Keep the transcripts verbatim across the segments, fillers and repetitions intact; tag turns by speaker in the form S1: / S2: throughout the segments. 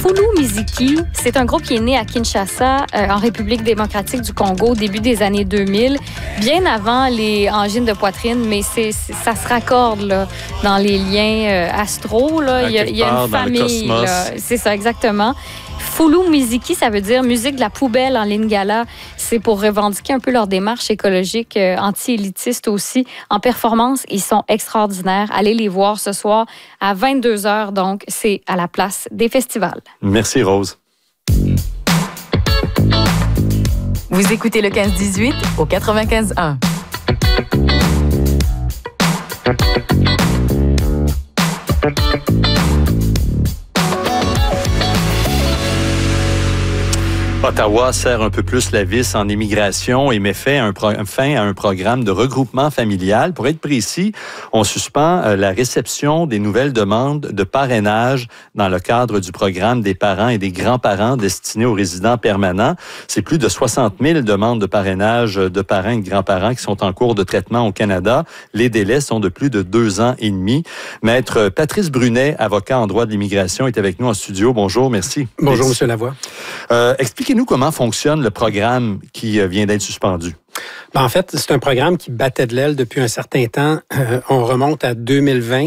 S1: Fulu Miziki, c'est un groupe qui est né à Kinshasa, euh, en République démocratique du Congo, au début des années deux mille, bien avant les angines de poitrine, mais c'est, c'est, ça se raccorde là, dans les liens euh, astro. Là. Il y a, il y a une famille. Là. C'est ça, exactement. Fulu Miziki, ça veut dire musique de la poubelle en lingala. C'est pour revendiquer un peu leur démarche écologique, euh, anti-élitiste aussi. En performance, ils sont extraordinaires. Allez les voir ce soir à vingt-deux heures, donc c'est à la place des festivals.
S2: Merci Rose.
S3: Vous écoutez le quinze dix-huit au quatre-vingt-quinze un.
S2: Ottawa serre un peu plus la vis en immigration et met fait un pro- fin à un programme de regroupement familial. Pour être précis, on suspend euh, la réception des nouvelles demandes de parrainage dans le cadre du programme des parents et des grands-parents destinés aux résidents permanents. C'est plus de soixante mille demandes de parrainage de parents et de grands-parents qui sont en cours de traitement au Canada. Les délais sont de plus de deux ans et demi. Maître Patrice Brunet, avocat en droit de l'immigration, est avec nous en studio. Bonjour, merci.
S4: Bonjour, merci. M. Lavoie.
S2: Euh, expliquez-nous comment fonctionne le programme qui vient d'être suspendu.
S4: Ben en fait, c'est un programme qui battait de l'aile depuis un certain temps. Euh, on remonte à deux mille vingt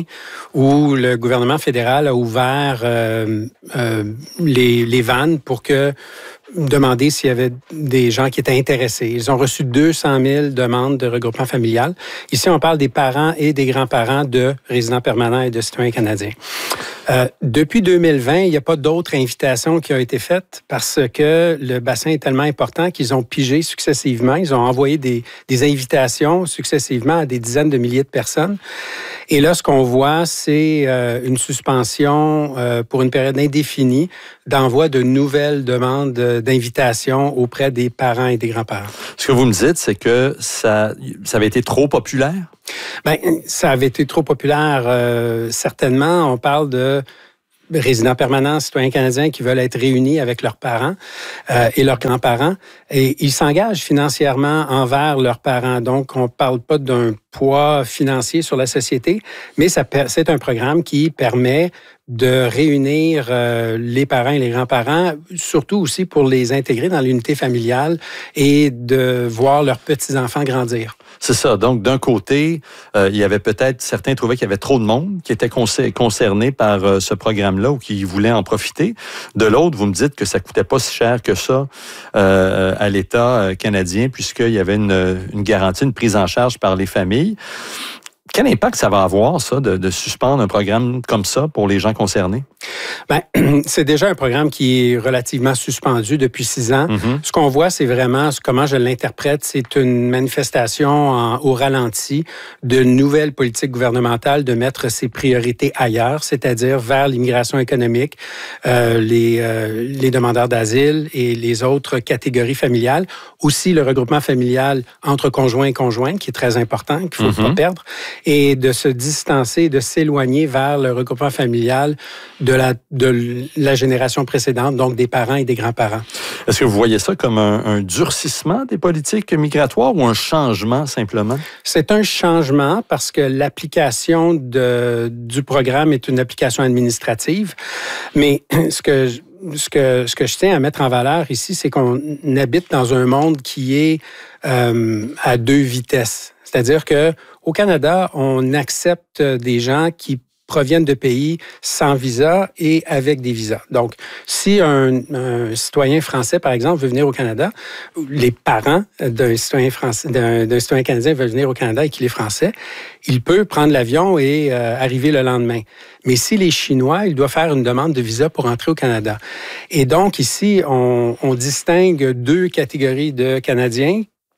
S4: où le gouvernement fédéral a ouvert euh, euh, les, les vannes pour que demander s'il y avait des gens qui étaient intéressés. Ils ont reçu deux cent mille demandes de regroupement familial. Ici, on parle des parents et des grands-parents de résidents permanents et de citoyens canadiens. Euh, depuis deux mille vingt, il n'y a pas d'autres invitations qui ont été faites parce que le bassin est tellement important qu'ils ont pigé successivement. Ils ont envoyé des, des invitations successivement à des dizaines de milliers de personnes. Et là, ce qu'on voit, c'est euh, une suspension euh, pour une période indéfinie d'envoi de nouvelles demandes d'invitation auprès des parents et des grands-parents.
S2: Ce que vous me dites, c'est que ça, ça avait été trop populaire?
S4: Bien, ça avait été trop populaire, euh, certainement. On parle de résidents permanents, citoyens canadiens qui veulent être réunis avec leurs parents euh, et leurs grands-parents. Et ils s'engagent financièrement envers leurs parents. Donc, on ne parle pas d'un poids financier sur la société, mais ça, c'est un programme qui permet de réunir euh, les parents et les grands-parents, surtout aussi pour les intégrer dans l'unité familiale et de voir leurs petits-enfants grandir.
S2: C'est ça. Donc, d'un côté, euh, il y avait peut-être, certains trouvaient qu'il y avait trop de monde qui était concernés par euh, ce programme-là ou qui voulaient en profiter. De l'autre, vous me dites que ça coûtait pas si cher que ça euh, à l'État canadien puisqu'il y avait une, une garantie, une prise en charge par les familles. Quel impact ça va avoir, ça, de, de suspendre un programme comme ça pour les gens concernés?
S4: Bien, c'est déjà un programme qui est relativement suspendu depuis six ans. Mm-hmm. Ce qu'on voit, c'est vraiment, comment je l'interprète, c'est une manifestation en, au ralenti de nouvelles politiques gouvernementales de mettre ses priorités ailleurs, c'est-à-dire vers l'immigration économique, euh, les, euh, les demandeurs d'asile et les autres catégories familiales. Aussi, le regroupement familial entre conjoints et conjointes, qui est très important, qu'il ne faut mm-hmm. pas perdre. Et de se distancer, de s'éloigner vers le regroupement familial de la, de la génération précédente, donc des parents et des grands-parents.
S2: Est-ce que vous voyez ça comme un, un durcissement des politiques migratoires ou un changement simplement? C'est
S4: un changement parce que l'application de, du programme est une application administrative, mais ce que... Ce que, ce que je tiens à mettre en valeur ici, c'est qu'on habite dans un monde qui est euh, à deux vitesses. C'est-à-dire qu'au Canada, on accepte des gens qui proviennent de pays sans visa et avec des visas. Donc, si un, un citoyen français, par exemple, veut venir au Canada, les parents d'un citoyen français, d'un, d'un citoyen canadien veulent venir au Canada et qu'il est français, il peut prendre l'avion et euh, arriver le lendemain. Mais si les Chinois, il doit faire une demande de visa pour entrer au Canada. Et donc, ici, on, on distingue deux catégories de Canadiens.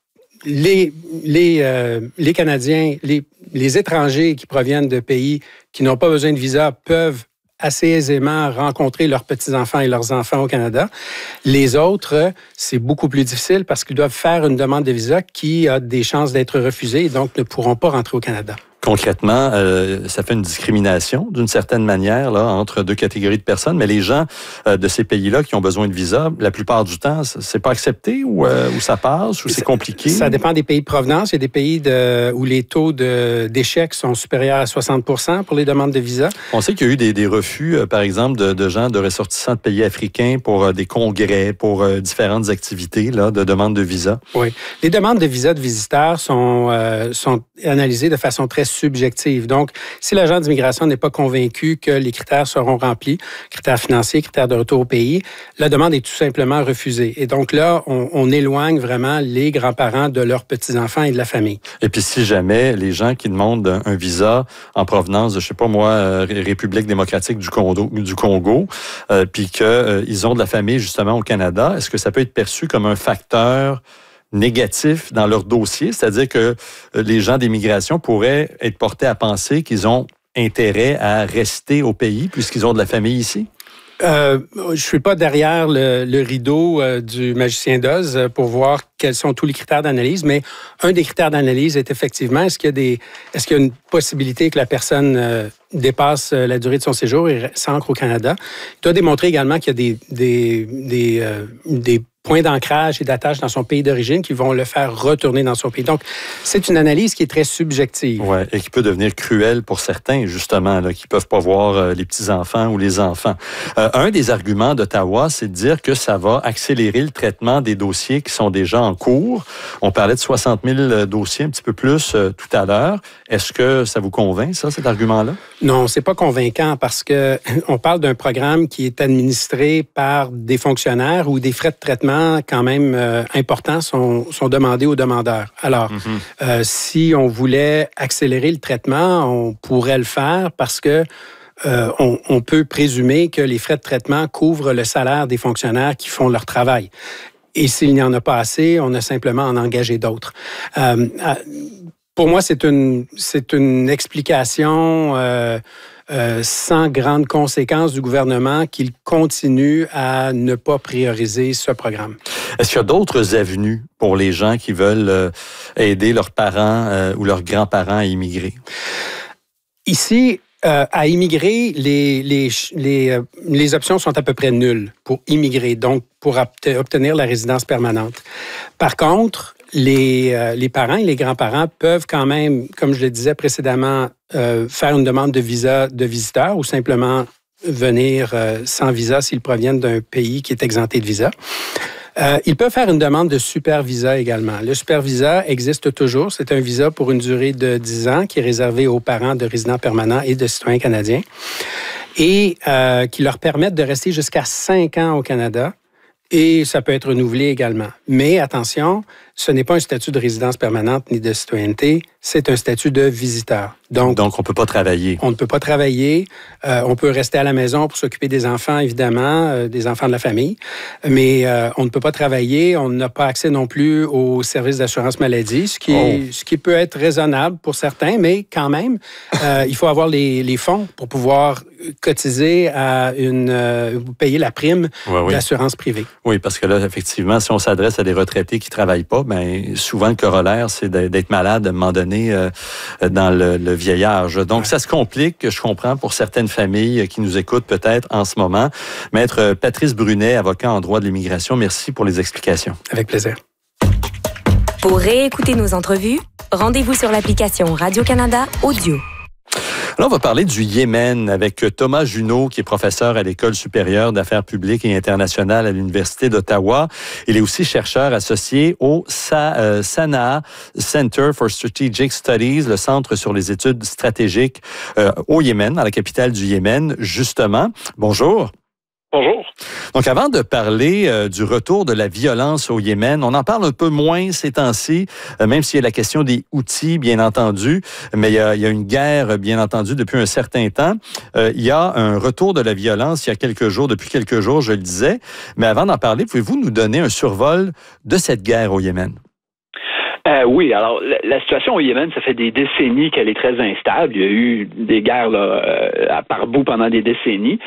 S4: Les, les, euh, les Canadiens, les, les étrangers qui proviennent de pays qui n'ont pas besoin de visa peuvent assez aisément rencontrer leurs petits-enfants et leurs enfants au Canada. Les autres, c'est beaucoup plus difficile parce qu'ils doivent faire une demande de visa qui a des chances d'être refusée et donc ne pourront pas rentrer au Canada.
S2: Concrètement, euh, ça fait une discrimination d'une certaine manière là entre deux catégories de personnes, mais les gens euh, de ces pays-là qui ont besoin de visa, la plupart du temps, c'est pas accepté ou, euh, ou ça passe ou c'est compliqué?
S4: Ça dépend des pays de provenance. Il y a des pays de, où les taux de, d'échec sont supérieurs à soixante pour cent pour les demandes de visa.
S2: On sait qu'il y a eu des, des refus, euh, par exemple, de, de gens, de ressortissants de pays africains pour euh, des congrès, pour euh, différentes activités là, de demande de visa.
S4: Oui. Les demandes de visa de visiteurs sont, euh, sont analysées de façon très subjective. Donc, si l'agent d'immigration n'est pas convaincu que les critères seront remplis, critères financiers, critères de retour au pays, la demande est tout simplement refusée. Et donc là, on, on éloigne vraiment les grands-parents de leurs petits-enfants et de la famille.
S2: Et puis, si jamais les gens qui demandent un, un visa en provenance de, je sais pas moi, euh, République démocratique du Congo, du Congo euh, puis qu'ils euh, ont de la famille justement au Canada, est-ce que ça peut être perçu comme un facteur négatif dans leur dossier, c'est-à-dire que les gens d'immigration pourraient être portés à penser qu'ils ont intérêt à rester au pays puisqu'ils ont de la famille ici?
S4: Euh, je ne suis pas derrière le, le rideau euh, du magicien d'Oz pour voir quels sont tous les critères d'analyse, mais un des critères d'analyse est effectivement, est-ce qu'il y a, des, est-ce qu'il y a une possibilité que la personne euh, dépasse la durée de son séjour et s'ancre au Canada? Il doit démontrer également qu'il y a des, des, des, euh, des points d'ancrage et d'attache dans son pays d'origine qui vont le faire retourner dans son pays. Donc, c'est une analyse qui est très subjective.
S2: Oui, et qui peut devenir cruelle pour certains, justement, là, qui ne peuvent pas voir euh, les petits-enfants ou les enfants. Euh, un des arguments d'Ottawa, c'est de dire que ça va accélérer le traitement des dossiers qui sont déjà en cours. On parlait de soixante mille dossiers, un petit peu plus euh, tout à l'heure. Est-ce que ça vous convainc, ça, cet argument-là?
S4: Non, c'est pas convaincant parce que on parle d'un programme qui est administré par des fonctionnaires où des frais de traitement quand même euh, importants sont, sont demandés aux demandeurs. Alors, mm-hmm. euh, si on voulait accélérer le traitement, on pourrait le faire parce que euh, on, on peut présumer que les frais de traitement couvrent le salaire des fonctionnaires qui font leur travail. Et s'il n'y en a pas assez, on a simplement à en engager d'autres. Euh, pour moi, c'est une, c'est une explication euh, Euh, sans grandes conséquences du gouvernement qu'il continue à ne pas prioriser ce programme.
S2: Est-ce qu'il y a d'autres avenues pour les gens qui veulent euh, aider leurs parents euh, ou leurs grands-parents à immigrer?
S4: Ici, euh, à immigrer, les, les, les, euh, les options sont à peu près nulles pour immigrer, donc pour obtenir la résidence permanente. Par contre, Les, euh, les parents et les grands-parents peuvent quand même, comme je le disais précédemment, euh, faire une demande de visa de visiteur ou simplement venir euh, sans visa s'ils proviennent d'un pays qui est exempté de visa. Euh, ils peuvent faire une demande de super visa également. Le super visa existe toujours. C'est un visa pour une durée de dix ans qui est réservé aux parents de résidents permanents et de citoyens canadiens et euh, qui leur permettent de rester jusqu'à cinq ans au Canada. Et ça peut être renouvelé également. Mais attention, ce n'est pas un statut de résidence permanente ni de citoyenneté, c'est un statut de visiteur. Donc,
S2: Donc on ne peut pas travailler.
S4: On ne peut pas travailler. Euh, on peut rester à la maison pour s'occuper des enfants, évidemment, euh, des enfants de la famille. Mais euh, on ne peut pas travailler. On n'a pas accès non plus aux services d'assurance maladie, ce qui, oh. est, ce qui peut être raisonnable pour certains, mais quand même, euh, il faut avoir les, les fonds pour pouvoir cotiser à une... Euh, payer la prime ouais, oui. d'assurance privée.
S2: Oui, parce que là, effectivement, si on s'adresse à des retraités qui ne travaillent pas, bien, souvent, le corollaire, c'est d'être malade à un moment donné euh, dans le, le vieil âge. Donc, ouais. ça se complique, je comprends, pour certaines familles qui nous écoutent peut-être en ce moment. Maître Patrice Brunet, avocat en droit de l'immigration, merci pour les explications.
S4: Avec plaisir.
S3: Pour réécouter nos entrevues, rendez-vous sur l'application Radio-Canada Audio.
S2: Là, on va parler du Yémen avec Thomas Junot, qui est professeur à l'École supérieure d'affaires publiques et internationales à l'Université d'Ottawa. Il est aussi chercheur associé au Sa- euh, Sanaa Center for Strategic Studies, le centre sur les études stratégiques euh, au Yémen, dans la capitale du Yémen, justement. Bonjour.
S5: Bonjour.
S2: Donc, avant de parler euh, du retour de la violence au Yémen, on en parle un peu moins ces temps-ci, euh, même s'il y a la question des Houthis, bien entendu, mais il y a, il y a une guerre, bien entendu, depuis un certain temps. Euh, il y a un retour de la violence il y a quelques jours, depuis quelques jours, je le disais. Mais avant d'en parler, pouvez-vous nous donner un survol de cette guerre au Yémen?
S5: Euh, oui, alors la, la situation au Yémen, ça fait des décennies qu'elle est très instable. Il y a eu des guerres là, euh, à par bout pendant des décennies.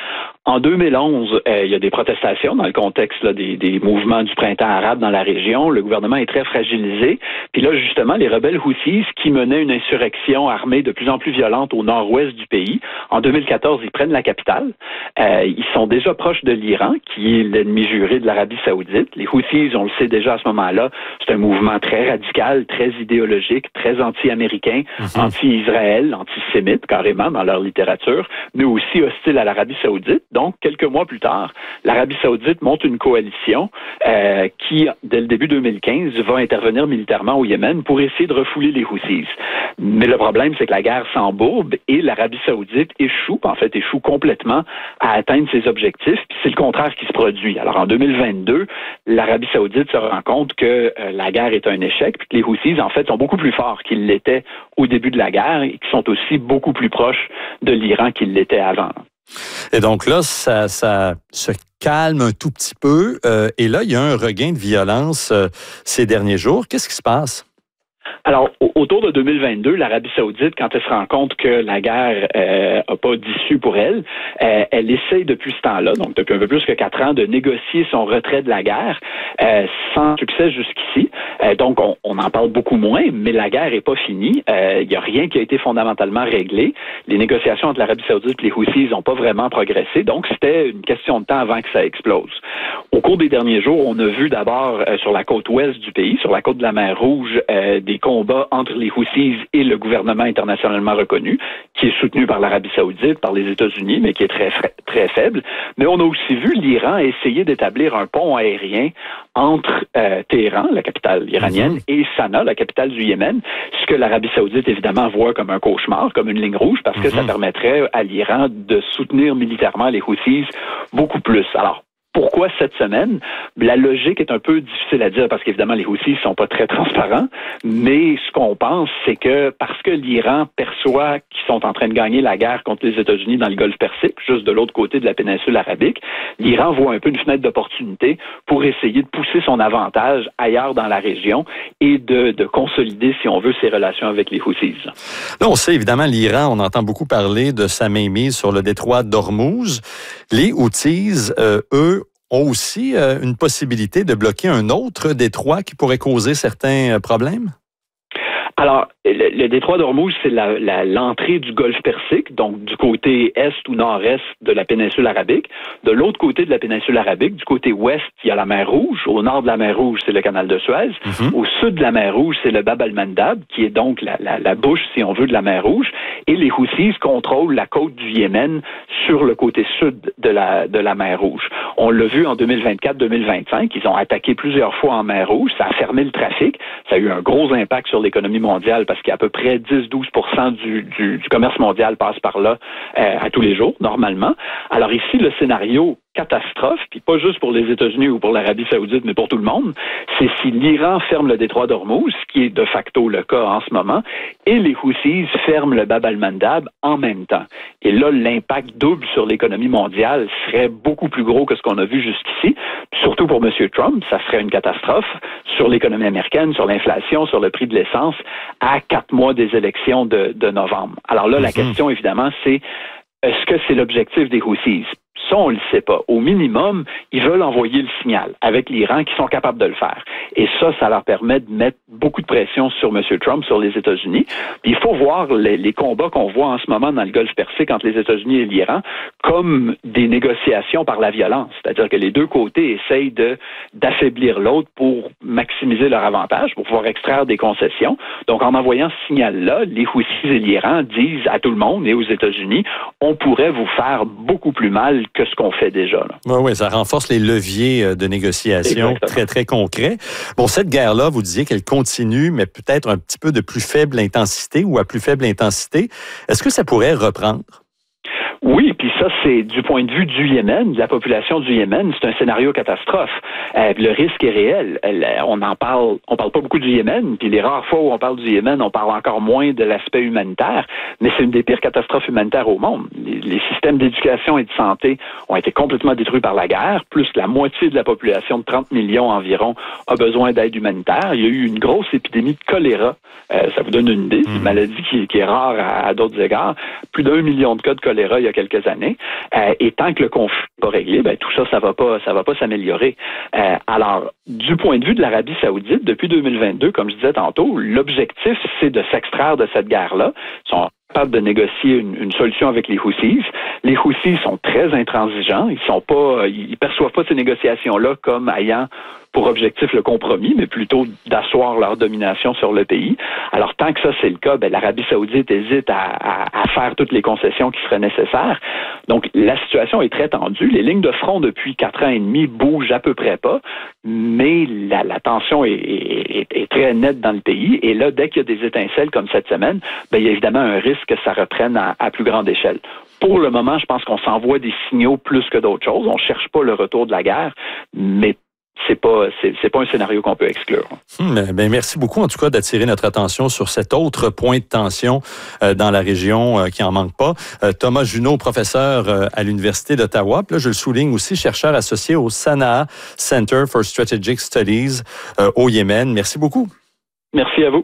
S5: En deux mille onze, euh, il y a des protestations dans le contexte là, des, des mouvements du printemps arabe dans la région. Le gouvernement est très fragilisé. Puis là, justement, les rebelles Houthis qui menaient une insurrection armée de plus en plus violente au nord-ouest du pays, en deux mille quatorze, ils prennent la capitale. Euh, ils sont déjà proches de l'Iran, qui est l'ennemi juré de l'Arabie saoudite. Les Houthis, on le sait déjà à ce moment-là, c'est un mouvement très radical, très idéologique, très anti-américain, mm-hmm. anti-Israël, antisémite, carrément, dans leur littérature, mais aussi hostile à l'Arabie saoudite. Donc, quelques mois plus tard, l'Arabie saoudite monte une coalition euh, qui, dès le début deux mille quinze, va intervenir militairement au Yémen pour essayer de refouler les Houthis. Mais le problème, c'est que la guerre s'embourbe et l'Arabie saoudite échoue, en fait, échoue complètement à atteindre ses objectifs, puis c'est le contraire qui se produit. Alors, en deux mille vingt-deux, l'Arabie saoudite se rend compte que euh, la guerre est un échec, puis que les Houthis, en fait, sont beaucoup plus forts qu'ils l'étaient au début de la guerre et qui sont aussi beaucoup plus proches de l'Iran qu'ils l'étaient avant.
S2: Et donc là, ça, ça se calme un tout petit peu. Euh, et là, il y a un regain de violence euh, ces derniers jours. Qu'est-ce qui se passe?
S5: Alors, autour de deux mille vingt-deux, l'Arabie saoudite, quand elle se rend compte que la guerre n'a euh, pas d'issue pour elle, euh, elle essaye depuis ce temps-là, donc depuis un peu plus que quatre ans, de négocier son retrait de la guerre euh, sans succès jusqu'ici. Euh, donc, on, on en parle beaucoup moins, mais la guerre n'est pas finie. Il euh, n'y a rien qui a été fondamentalement réglé. Les négociations entre l'Arabie saoudite et les Houthis n'ont pas vraiment progressé, donc c'était une question de temps avant que ça explose. Au cours des derniers jours, on a vu d'abord euh, sur la côte ouest du pays, sur la côte de la mer Rouge, euh, des combat entre les Houthis et le gouvernement internationalement reconnu, qui est soutenu par l'Arabie saoudite, par les États-Unis, mais qui est très, très faible. Mais on a aussi vu l'Iran essayer d'établir un pont aérien entre euh, Téhéran, la capitale iranienne, mmh. et Sanaa, la capitale du Yémen, ce que l'Arabie saoudite, évidemment, voit comme un cauchemar, comme une ligne rouge, parce que mmh. ça permettrait à l'Iran de soutenir militairement les Houthis beaucoup plus. Alors, pourquoi cette semaine? La logique est un peu difficile à dire parce qu'évidemment, les Houthis ne sont pas très transparents, mais ce qu'on pense, c'est que parce que l'Iran perçoit qu'ils sont en train de gagner la guerre contre les États-Unis dans le Golfe Persique, juste de l'autre côté de la péninsule arabique, l'Iran voit un peu une fenêtre d'opportunité pour essayer de pousser son avantage ailleurs dans la région et de, de consolider, si on veut, ses relations avec les Houthis.
S2: Là, on sait évidemment, l'Iran, on entend beaucoup parler de sa mainmise sur le détroit d'Ormuz. Les Houthis, euh, eux, ont aussi euh, une possibilité de bloquer un autre détroit qui pourrait causer certains euh, problèmes?
S5: Alors, le, le détroit d'Ormuz, c'est la, la, l'entrée du Golfe Persique, donc du côté est ou nord-est de la péninsule arabique. De l'autre côté de la péninsule arabique, du côté ouest, il y a la mer Rouge. Au nord de la mer Rouge, c'est le canal de Suez. Mm-hmm. Au sud de la mer Rouge, c'est le Bab al-Mandab, qui est donc la, la, la bouche, si on veut, de la mer Rouge. Et les Houthis contrôlent la côte du Yémen sur le côté sud de la, de la mer Rouge. On l'a vu en deux mille vingt-quatre deux mille vingt-cinq, ils ont attaqué plusieurs fois en mer Rouge. Ça a fermé le trafic. Ça a eu un gros impact sur l'économie mondiale. mondiale parce qu'il y a à peu près dix à douze pour cent du, du, du commerce mondial passe par là euh, à tous les jours, normalement. Alors ici, le scénario catastrophe, puis pas juste pour les États-Unis ou pour l'Arabie saoudite, mais pour tout le monde, c'est si l'Iran ferme le détroit d'Ormuz, ce qui est de facto le cas en ce moment, et les Houthis ferment le Bab al-Mandab en même temps. Et là, l'impact double sur l'économie mondiale serait beaucoup plus gros que ce qu'on a vu jusqu'ici. Surtout pour M. Trump, ça serait une catastrophe sur l'économie américaine, sur l'inflation, sur le prix de l'essence, à quatre mois des élections de, de novembre. Alors là, la question, évidemment, c'est est-ce que c'est l'objectif des Houthis? Ça, on ne le sait pas. Au minimum, ils veulent envoyer le signal avec l'Iran qui sont capables de le faire. Et ça, ça leur permet de mettre beaucoup de pression sur M. Trump, sur les États-Unis. Puis il faut voir les, les combats qu'on voit en ce moment dans le Golfe Persique entre les États-Unis et l'Iran comme des négociations par la violence. C'est-à-dire que les deux côtés essayent de, d'affaiblir l'autre pour maximiser leur avantage, pour pouvoir extraire des concessions. Donc, en envoyant ce signal-là, les Houthis et l'Iran disent à tout le monde et aux États-Unis, on pourrait vous faire beaucoup plus mal que ce qu'on fait déjà.
S2: Oui, oui, ça renforce les leviers de négociation Exactement. très, très concrets. Bon, cette guerre-là, vous disiez qu'elle continue, mais peut-être un petit peu de plus faible intensité ou à plus faible intensité. Est-ce que ça pourrait reprendre?
S5: Oui, puis ça, c'est du point de vue du Yémen, de la population du Yémen, c'est un scénario catastrophe. Euh, le risque est réel. On en parle, on parle pas beaucoup du Yémen, puis les rares fois où on parle du Yémen, on parle encore moins de l'aspect humanitaire, mais c'est une des pires catastrophes humanitaires au monde. Les, les systèmes d'éducation et de santé ont été complètement détruits par la guerre, plus la moitié de la population de trente millions environ a besoin d'aide humanitaire. Il y a eu une grosse épidémie de choléra. Euh, ça vous donne une idée, c'est une maladie qui, qui est rare à, à d'autres égards. Plus d'un million de cas de choléra il y a y a quelques années. Euh, et tant que le conflit n'est pas réglé, ben, tout ça, ça va pas, ça va pas s'améliorer. Euh, alors, du point de vue de l'Arabie saoudite, depuis deux mille vingt-deux, comme je disais tantôt, l'objectif, c'est de s'extraire de cette guerre-là. Ils sont capables de négocier une, une solution avec les Houthis. Les Houthis sont très intransigeants. Ils sont pas, ils perçoivent pas ces négociations-là comme ayant pour objectif le compromis, mais plutôt d'asseoir leur domination sur le pays. Alors, tant que ça, c'est le cas, ben, l'Arabie saoudite hésite à, à, à faire toutes les concessions qui seraient nécessaires. Donc, la situation est très tendue. Les lignes de front depuis quatre ans et demi bougent à peu près pas, mais la, la tension est, est, est très nette dans le pays. Et là, dès qu'il y a des étincelles comme cette semaine, ben, il y a évidemment un risque que ça reprenne à, à plus grande échelle. Pour le moment, je pense qu'on s'envoie des signaux plus que d'autres choses. On cherche pas le retour de la guerre, mais c'est pas c'est, c'est pas un scénario qu'on peut exclure.
S2: Hum, ben merci beaucoup en tout cas d'attirer notre attention sur cet autre point de tension euh, dans la région euh, qui en manque pas. Euh, Thomas Junot, professeur euh, à l'Université d'Ottawa, puis là je le souligne aussi, chercheur associé au Sanaa Center for Strategic Studies euh, au Yémen. Merci beaucoup.
S5: Merci à vous.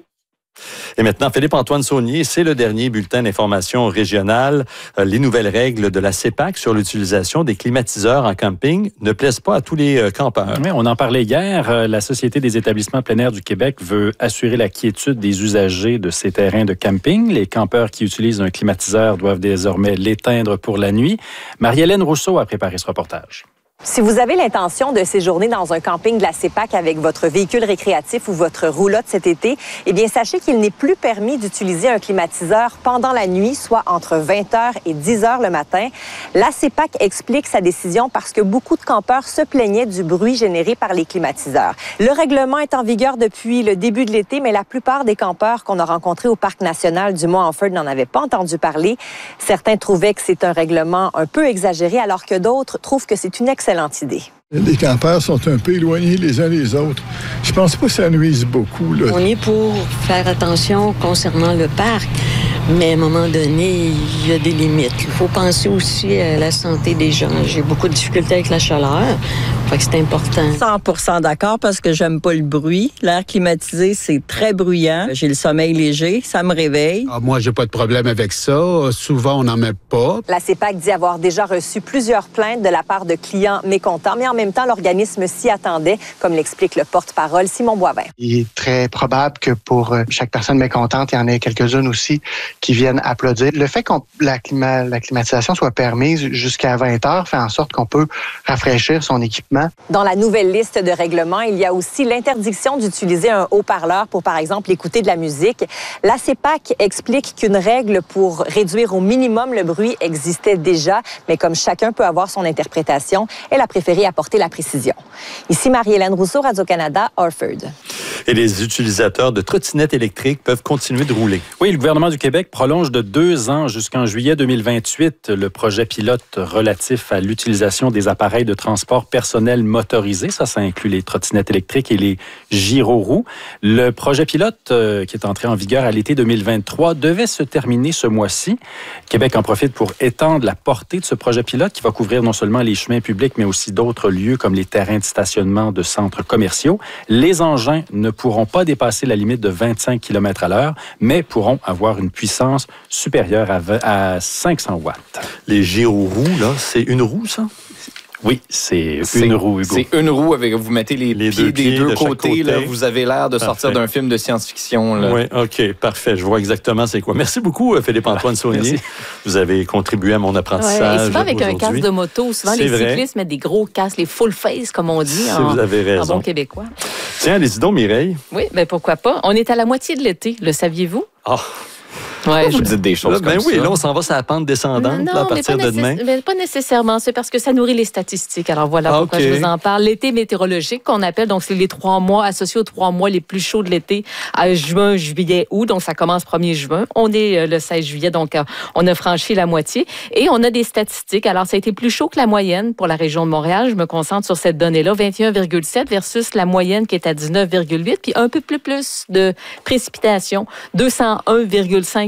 S2: Et maintenant, Philippe-Antoine Saunier, c'est le dernier bulletin d'information régionale. Euh, les nouvelles règles de la C E P A C sur l'utilisation des climatiseurs en camping ne plaisent pas à tous les euh, campeurs.
S6: Oui, on en parlait hier. Euh, la Société des établissements plein air du Québec veut assurer la quiétude des usagers de ces terrains de camping. Les campeurs qui utilisent un climatiseur doivent désormais l'éteindre pour la nuit. Marie-Hélène Rousseau a préparé ce reportage.
S7: Si vous avez l'intention de séjourner dans un camping de la C E P A C avec votre véhicule récréatif ou votre roulotte cet été, eh bien, sachez qu'il n'est plus permis d'utiliser un climatiseur pendant la nuit, soit entre vingt heures et dix heures le matin. La C E P A C explique sa décision parce que beaucoup de campeurs se plaignaient du bruit généré par les climatiseurs. Le règlement est en vigueur depuis le début de l'été, mais la plupart des campeurs qu'on a rencontrés au Parc national du Mont-Hanford n'en avaient pas entendu parler. Certains trouvaient que c'est un règlement un peu exagéré, alors que d'autres trouvent que c'est une excellente excellente idée.
S8: Les campeurs sont un peu éloignés les uns des autres. Je pense pas que ça nuise beaucoup, là.
S9: On est pour faire attention concernant le parc, mais à un moment donné, il y a des limites. Il faut penser aussi à la santé des gens. J'ai beaucoup de difficultés avec la chaleur, fait que c'est important.
S10: cent pour cent d'accord parce que j'aime pas le bruit. L'air climatisé, c'est très bruyant. J'ai le sommeil léger, ça me réveille.
S11: Ah, moi, j'ai pas de problème avec ça. Souvent, on n'en met pas.
S7: La C E P A C dit avoir déjà reçu plusieurs plaintes de la part de clients mécontents, mais en même temps, l'organisme s'y attendait, comme l'explique le porte-parole Simon Boivin.
S12: Il est très probable que pour chaque personne mécontente, il y en ait quelques-unes aussi qui viennent applaudir. Le fait que la, clima, la climatisation soit permise jusqu'à vingt heures fait en sorte qu'on peut rafraîchir son équipement.
S7: Dans la nouvelle liste de règlements, il y a aussi l'interdiction d'utiliser un haut-parleur pour, par exemple, écouter de la musique. La C E P A C explique qu'une règle pour réduire au minimum le bruit existait déjà, mais comme chacun peut avoir son interprétation, elle a préféré apporter la précision. Ici Marie-Hélène Rousseau, Radio-Canada, Orford.
S2: Et les utilisateurs de trottinettes électriques peuvent continuer de rouler.
S6: Oui, le gouvernement du Québec prolonge de deux ans jusqu'en juillet deux mille vingt-huit le projet pilote relatif à l'utilisation des appareils de transport personnel motorisés. Ça, ça inclut les trottinettes électriques et les gyroroues. Le projet pilote, euh, qui est entré en vigueur à l'été deux mille vingt-trois, devait se terminer ce mois-ci. Québec en profite pour étendre la portée de ce projet pilote qui va couvrir non seulement les chemins publics, mais aussi d'autres lieux comme les terrains de stationnement de centres commerciaux. Les engins ne pourront pas dépasser la limite de vingt-cinq kilomètres à l'heure, mais pourront avoir une puissance supérieure à cinq cents watts.
S2: Les gyroroues, là, c'est une roue, ça?
S6: Oui, c'est une roue, Hugo.
S13: C'est une roue avec, vous mettez les, les pieds deux pieds des deux de côtés, côté. Là, vous avez l'air de sortir d'un film de science-fiction. Là.
S2: Oui, OK, parfait. Je vois exactement c'est quoi. Merci beaucoup, Philippe-Antoine Saunier. Vous avez contribué à mon apprentissage.
S14: Ouais, souvent avec un casque de moto, souvent
S2: c'est
S14: les
S2: vrai.
S14: cyclistes mettent des gros casques, les full face, comme on dit,
S2: si
S14: en,
S2: vous avez raison.
S14: en bon québécois.
S2: Tiens, allez-y donc, Mireille.
S14: Oui, bien pourquoi pas. On est à la moitié de l'été, le saviez-vous?
S2: Ah!
S13: Ouais, vous dites des choses
S2: là,
S13: comme
S2: ben
S13: ça.
S2: oui, là, on s'en va sur la pente descendante
S14: non,
S2: là, à partir
S14: mais
S2: de demain.
S14: Mais pas nécessairement. C'est parce que ça nourrit les statistiques. Alors voilà
S2: ah,
S14: pourquoi
S2: okay.
S14: je vous en parle. L'été météorologique qu'on appelle, donc c'est les trois mois associés aux trois mois les plus chauds de l'été, à juin, juillet, août. Donc ça commence premier juin. On est le seize juillet, donc on a franchi la moitié. Et on a des statistiques. Alors ça a été plus chaud que la moyenne pour la région de Montréal. Je me concentre sur cette donnée-là, vingt et un virgule sept versus la moyenne qui est à dix-neuf virgule huit. Puis un peu plus, plus de précipitations, deux cent un virgule cinq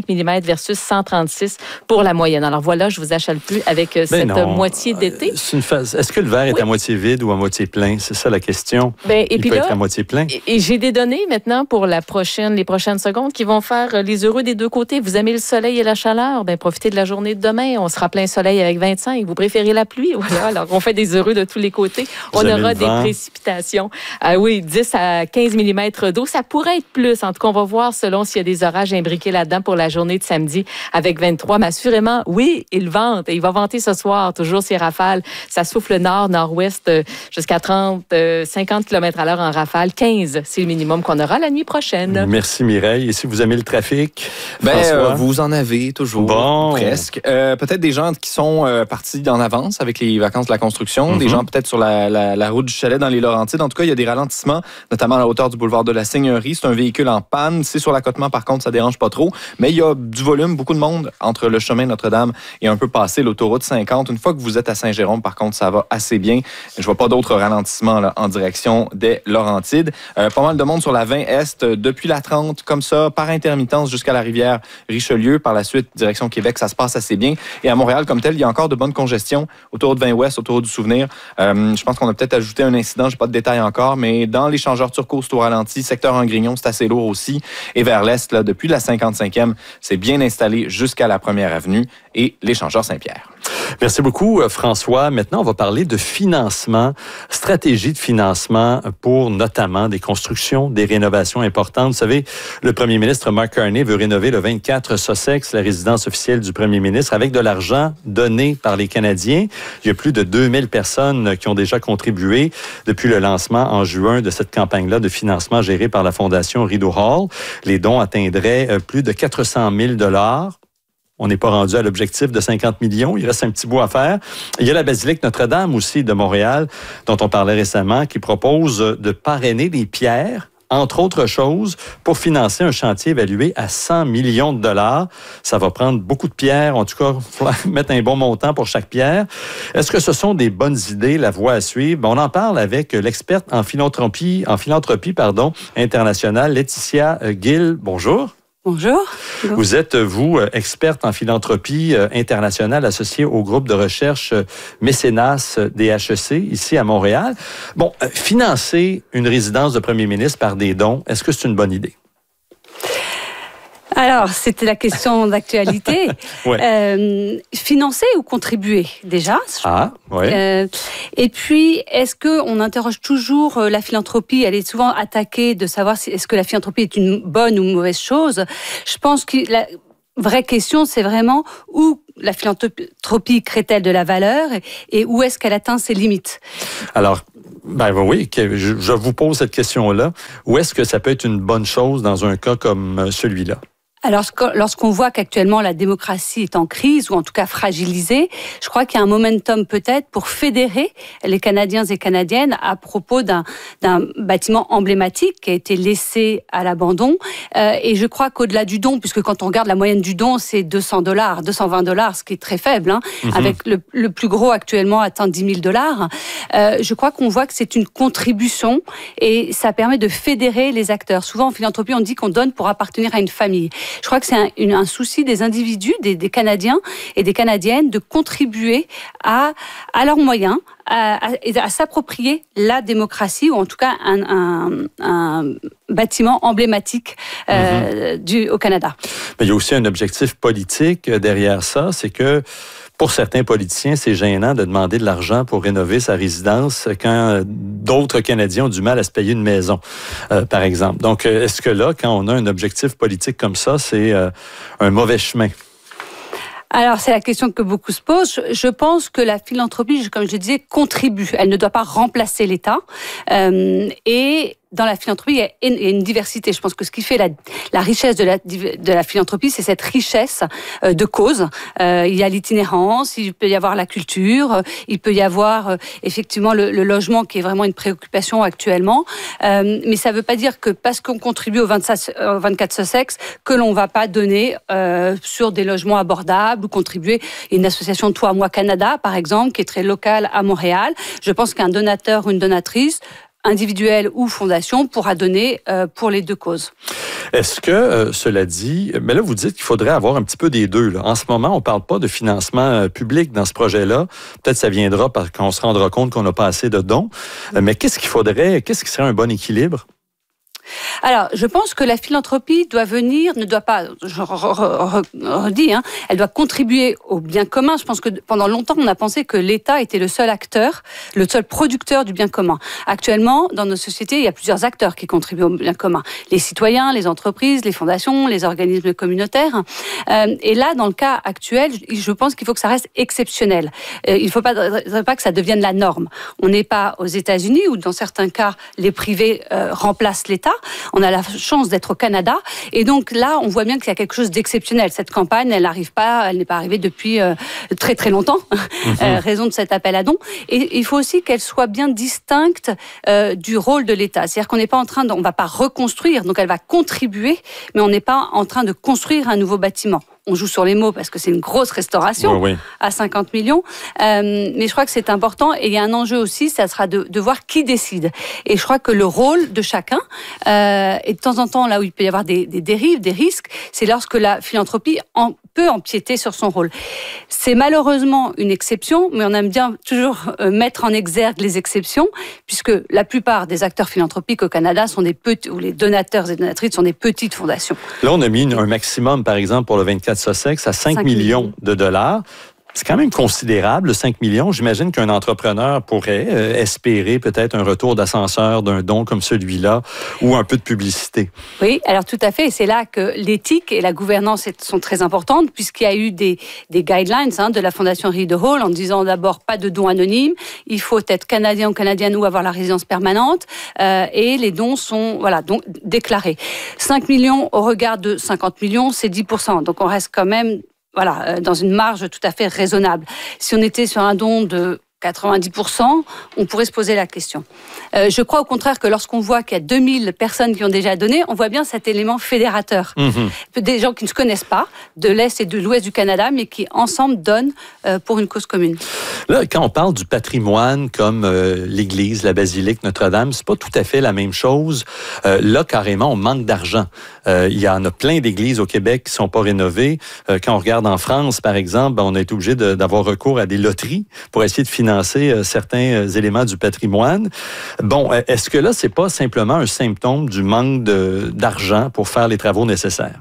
S14: cinq millimètres versus cent trente-six pour la moyenne. Alors voilà, je vous achale plus avec ben cette non. moitié d'été.
S2: C'est une phase. Est-ce que le verre oui. est à moitié vide ou à moitié plein? C'est ça la question.
S14: Ben, et
S2: Il
S14: puis
S2: peut
S14: là,
S2: être à moitié plein.
S14: Et, et j'ai des données maintenant pour la prochaine, les prochaines secondes qui vont faire les heureux des deux côtés. Vous aimez le soleil et la chaleur? Ben profitez de la journée de demain. On sera plein soleil avec vingt-cinq. Vous préférez la pluie? Voilà. Alors on fait des heureux de tous les côtés.
S2: Vous
S14: on aura des précipitations. Ah oui, dix à quinze millimètres d'eau. Ça pourrait être plus. En tout cas, on va voir selon s'il y a des orages imbriqués là-dedans pour la journée de samedi avec vingt-trois. Mais assurément, oui, il vente. Et il va vanter ce soir. Toujours ces rafales. Ça souffle nord, nord-ouest jusqu'à trente, cinquante kilomètres à l'heure en rafale. quinze, c'est le minimum qu'on aura la nuit prochaine.
S2: Merci Mireille. Et si vous aimez le trafic,
S13: ben, euh, vous en avez toujours.
S2: Bon.
S13: Presque. Euh, peut-être des gens qui sont euh, partis en avance avec les vacances de la construction. Mm-hmm. Des gens peut-être sur la, la, la route du Chalet dans les Laurentides. En tout cas, il y a des ralentissements, notamment à la hauteur du boulevard de la Seigneurie. C'est un véhicule en panne. C'est sur l'accotement, par contre, ça dérange pas trop. Mais il y a du volume, beaucoup de monde entre le chemin Notre-Dame et un peu passé l'autoroute cinquante. Une fois que vous êtes à Saint-Jérôme, par contre, ça va assez bien. Je vois pas d'autres ralentissements là, en direction des Laurentides. Euh, pas mal de monde sur la vingt Est depuis la trente, comme ça, par intermittence jusqu'à la rivière Richelieu. Par la suite, direction Québec, ça se passe assez bien. Et à Montréal, comme tel, il y a encore de bonnes congestions autour de vingt Ouest, autour du Souvenir. Euh, je pense qu'on a peut-être ajouté un incident, j'ai pas de détails encore, mais dans l'échangeur turco, c'est au ralenti. Secteur Angrignon, c'est assez lourd aussi. Et vers l'Est, là, depuis la cinquante-cinquième, c'est bien installé jusqu'à la première avenue et l'échangeur Saint-Pierre.
S2: Merci beaucoup, François. Maintenant, on va parler de financement, stratégie de financement pour notamment des constructions, des rénovations importantes. Vous savez, le premier ministre Mark Carney veut rénover le vingt-quatre Sussex, la résidence officielle du premier ministre, avec de l'argent donné par les Canadiens. Il y a plus de deux mille personnes qui ont déjà contribué depuis le lancement en juin de cette campagne-là de financement gérée par la Fondation Rideau Hall. Les dons atteindraient plus de quatre cent mille dollars. On n'est pas rendu à l'objectif de cinquante millions. Il reste un petit bout à faire. Il y a la basilique Notre-Dame aussi de Montréal, dont on parlait récemment, qui propose de parrainer des pierres, entre autres choses, pour financer un chantier évalué à cent millions de dollars. Ça va prendre beaucoup de pierres. En tout cas, il faut mettre un bon montant pour chaque pierre. Est-ce que ce sont des bonnes idées, la voie à suivre? On en parle avec l'experte en philanthropie, en philanthropie pardon, internationale, Laetitia Gill. Bonjour.
S15: Bonjour.
S2: Vous êtes, vous, experte en philanthropie internationale associée au groupe de recherche Mécénas D H E C, ici à Montréal. Bon, financer une résidence de premier ministre par des dons, est-ce que c'est une bonne idée?
S15: Alors, c'était la question d'actualité. ouais. euh, financer ou contribuer, déjà?
S2: Ah, oui. Euh,
S15: et puis, est-ce qu'on interroge toujours la philanthropie? Elle est souvent attaquée de savoir si, est-ce que la philanthropie est une bonne ou mauvaise chose. Je pense que la vraie question, c'est vraiment où la philanthropie crée-t-elle de la valeur et où est-ce qu'elle atteint ses limites?
S2: Alors, ben oui, je, je vous pose cette question-là. Où est-ce que ça peut être une bonne chose dans un cas comme celui-là?
S15: Alors, lorsqu'on voit qu'actuellement la démocratie est en crise, ou en tout cas fragilisée, je crois qu'il y a un momentum peut-être pour fédérer les Canadiens et Canadiennes à propos d'un, d'un bâtiment emblématique qui a été laissé à l'abandon. Euh, et je crois qu'au-delà du don, puisque quand on regarde la moyenne du don, c'est deux cents dollars, deux cent vingt dollars, ce qui est très faible, hein, mm-hmm. avec le, le plus gros actuellement atteint dix mille dollars. Euh, je crois qu'on voit que c'est une contribution et ça permet de fédérer les acteurs. Souvent en philanthropie, on dit qu'on donne pour appartenir à une famille. Je crois que c'est un, une, un souci des individus, des, des Canadiens et des Canadiennes de contribuer à, à leurs moyens, à, à, à s'approprier la démocratie, ou en tout cas un, un, un bâtiment emblématique euh, mm-hmm. du, au Canada.
S2: Mais il y a aussi un objectif politique derrière ça, c'est que pour certains politiciens, c'est gênant de demander de l'argent pour rénover sa résidence quand d'autres Canadiens ont du mal à se payer une maison, euh, par exemple. Donc, est-ce que là, quand on a un objectif politique comme ça, c'est euh, un mauvais chemin?
S15: Alors, c'est la question que beaucoup se posent. Je pense que la philanthropie, comme je disais, contribue. Elle ne doit pas remplacer l'État. Euh, et dans la philanthropie, il y a une diversité. Je pense que ce qui fait la, la richesse de la, de la philanthropie, c'est cette richesse de causes. Euh, il y a l'itinérance, il peut y avoir la culture, il peut y avoir euh, effectivement le, le logement qui est vraiment une préoccupation actuellement. Euh, mais ça ne veut pas dire que parce qu'on contribue au vingt-quatre Sussex, que l'on ne va pas donner euh, sur des logements abordables ou contribuer. Il y a une association Toi, Moi, Canada, par exemple, qui est très locale à Montréal. Je pense qu'un donateur ou une donatrice individuel ou fondation, pourra donner euh, pour les deux causes.
S2: Est-ce que, euh, cela dit, mais là, vous dites qu'il faudrait avoir un petit peu des deux. Là. En ce moment, on ne parle pas de financement euh, public dans ce projet-là. Peut-être que ça viendra parce qu'on se rendra compte qu'on n'a pas assez de dons. Euh, mais qu'est-ce qu'il faudrait, qu'est-ce qui serait un bon équilibre?
S15: Alors, je pense que la philanthropie doit venir, ne doit pas, je redis, hein, elle doit contribuer au bien commun. Je pense que pendant longtemps, on a pensé que l'État était le seul acteur, le seul producteur du bien commun. Actuellement, dans nos sociétés, il y a plusieurs acteurs qui contribuent au bien commun. Les citoyens, les entreprises, les fondations, les organismes communautaires. Euh, et là, dans le cas actuel, je pense qu'il faut que ça reste exceptionnel. Euh, il ne faut pas, pas que ça devienne la norme. On n'est pas aux États-Unis où, dans certains cas, les privés euh, remplacent l'État. On a la chance d'être au Canada. Et donc là, on voit bien qu'il y a quelque chose d'exceptionnel. Cette campagne, elle n'arrive pas, elle n'est pas arrivée depuis euh, très très longtemps, mm-hmm. euh, raison de cet appel à dons. Et il faut aussi qu'elle soit bien distincte euh, du rôle de l'État. C'est-à-dire qu'on n'est pas en train de, on ne va pas reconstruire, donc elle va contribuer, mais on n'est pas en train de construire un nouveau bâtiment. On joue sur les mots parce que c'est une grosse restauration oui, oui. à cinquante millions. Euh, mais je crois que c'est important et il y a un enjeu aussi, ça sera de, de voir qui décide. Et je crois que le rôle de chacun, euh, et de temps en temps, là où il peut y avoir des, des dérives, des risques, c'est lorsque la philanthropie en, peut empiéter sur son rôle. C'est malheureusement une exception, mais on aime bien toujours euh, mettre en exergue les exceptions, puisque la plupart des acteurs philanthropiques au Canada sont des petits, ou les donateurs et donatrices sont des petites fondations.
S2: Là, on a mis un maximum, par exemple, pour le vingt-quatre Sussex à cinq millions de dollars. C'est quand même considérable, cinq millions. J'imagine qu'un entrepreneur pourrait euh, espérer peut-être un retour d'ascenseur d'un don comme celui-là ou un peu de publicité.
S15: Oui, alors tout à fait. Et c'est là que l'éthique et la gouvernance sont très importantes puisqu'il y a eu des, des guidelines hein, de la Fondation Reed Hall en disant d'abord pas de dons anonymes, il faut être canadien ou canadienne ou avoir la résidence permanente euh, et les dons sont voilà, donc, déclarés. cinq millions au regard de cinquante millions, c'est dix pour cent. Donc on reste quand même Voilà, dans une marge tout à fait raisonnable. Si on était sur un don de quatre-vingt-dix pour cent, on pourrait se poser la question. Euh, je crois au contraire que lorsqu'on voit qu'il y a deux mille personnes qui ont déjà donné, on voit bien cet élément fédérateur. Mmh. Des gens qui ne se connaissent pas, de l'Est et de l'Ouest du Canada, mais qui ensemble donnent euh, pour une cause commune.
S2: Là, quand on parle du patrimoine comme euh, l'Église, la basilique Notre-Dame, c'est pas tout à fait la même chose. Euh, là, carrément, on manque d'argent. Euh, il y en a plein d'églises au Québec qui sont pas rénovées. Euh, quand on regarde en France, par exemple, ben, on a été obligé de, d'avoir recours à des loteries pour essayer de financer financer certains éléments du patrimoine. Bon, est-ce que là, c'est pas simplement un symptôme du manque de, d'argent pour faire les travaux nécessaires?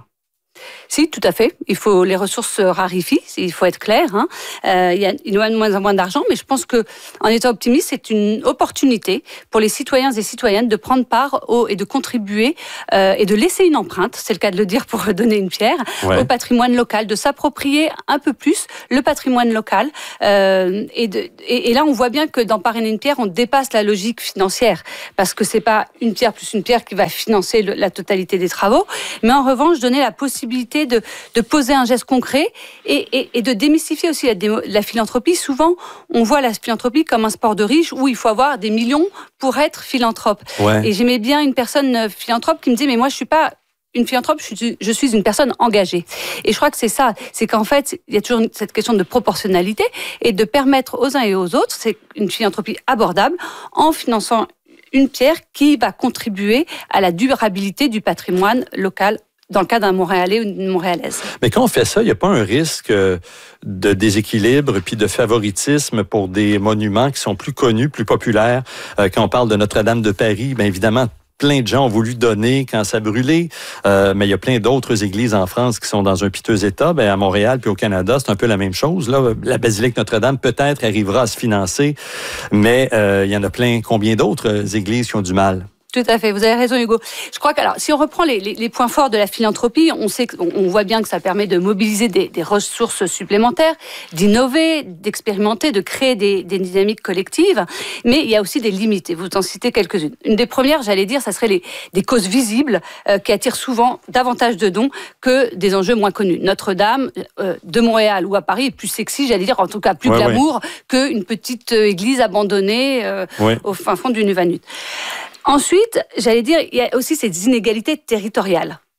S15: Si, tout à fait. Il faut, les ressources se raréfient, il faut être clair. Hein. Euh, il y a, il y a de moins en moins d'argent, mais je pense que, en étant optimiste, c'est une opportunité pour les citoyens et citoyennes de prendre part au, et de contribuer euh, et de laisser une empreinte, c'est le cas de le dire pour donner une pierre, ouais. au patrimoine local, de s'approprier un peu plus le patrimoine local. Euh, et, de, et, et là, on voit bien que dans Parrainer une pierre, on dépasse la logique financière, parce que c'est pas une pierre plus une pierre qui va financer le, la totalité des travaux, mais en revanche, donner la possibilité De, de poser un geste concret et, et, et de démystifier aussi la, la philanthropie. Souvent, on voit la philanthropie comme un sport de riche où il faut avoir des millions pour être philanthrope. Ouais. Et j'aimais bien une personne philanthrope qui me disait « mais moi, je suis pas une philanthrope, je suis, je suis une personne engagée ». Et je crois que c'est ça, c'est qu'en fait, il y a toujours cette question de proportionnalité et de permettre aux uns et aux autres, c'est une philanthropie abordable en finançant une pierre qui va contribuer à la durabilité du patrimoine local dans le cas d'un Montréalais ou d'une Montréalaise.
S2: Mais quand on fait ça, il n'y a pas un risque de déséquilibre puis de favoritisme pour des monuments qui sont plus connus, plus populaires? Euh, quand on parle de Notre-Dame de Paris, bien évidemment, plein de gens ont voulu donner quand ça brûlait, euh, mais il y a plein d'autres églises en France qui sont dans un piteux état. Bien, à Montréal puis au Canada, c'est un peu la même chose. Là, la basilique Notre-Dame peut-être arrivera à se financer, mais euh, il y en a plein. Combien d'autres églises qui ont du mal?
S15: Tout à fait, vous avez raison Hugo. Je crois que alors, si on reprend les, les, les points forts de la philanthropie, on sait qu'on on voit bien que ça permet de mobiliser des, des ressources supplémentaires, d'innover, d'expérimenter, de créer des, des dynamiques collectives, mais il y a aussi des limites, et vous en citez quelques-unes. Une des premières, j'allais dire, ça serait les, des causes visibles euh, qui attirent souvent davantage de dons que des enjeux moins connus. Notre-Dame euh, de Montréal ou à Paris est plus sexy, j'allais dire, en tout cas plus ouais, glamour ouais. qu'une petite église abandonnée euh, ouais. au fin fond du Nunavut. Ensuite, j'allais dire, il y a aussi ces inégalités territoriales.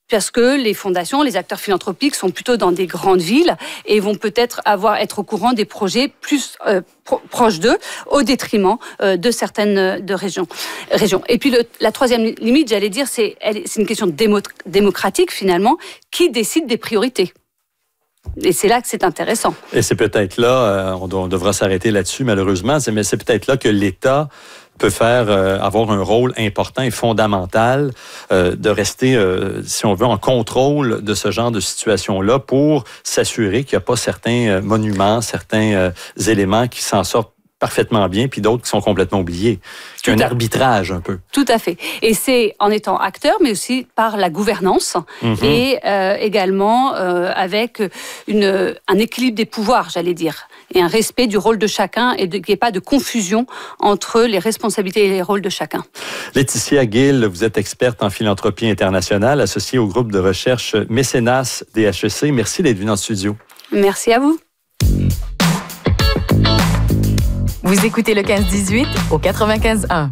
S15: parce que les fondations, les acteurs philanthropiques sont plutôt dans des grandes villes et vont peut-être avoir être au courant des projets plus euh, pro- proches d'eux, au détriment euh, de certaines de régions. régions. Et puis le, la troisième limite, j'allais dire, c'est, elle, c'est une question démo- démocratique finalement, qui décide des priorités. Et c'est là que c'est intéressant.
S2: Et c'est peut-être là, euh, on, doit, on devra s'arrêter là-dessus malheureusement, c'est, mais c'est peut-être là que l'État peut faire euh, avoir un rôle important et fondamental euh, de rester, euh, si on veut, en contrôle de ce genre de situation-là pour s'assurer qu'il n'y a pas certains euh, monuments, certains euh, éléments qui s'en sortent parfaitement bien, puis d'autres qui sont complètement oubliés. C'est un arbitrage un peu.
S15: Tout à fait. Et c'est en étant acteur, mais aussi par la gouvernance mm-hmm. et euh, également euh, avec une, un équilibre des pouvoirs, j'allais dire, et un respect du rôle de chacun et qu'il n'y ait pas de confusion entre les responsabilités et les rôles de chacun.
S2: Laetitia Gill, vous êtes experte en philanthropie internationale, associée au groupe de recherche Mécénas D H E C. Merci d'être venue en studio.
S15: Merci à vous.
S16: Vous écoutez le quinze dix-huit au quatre-vingt-quinze un.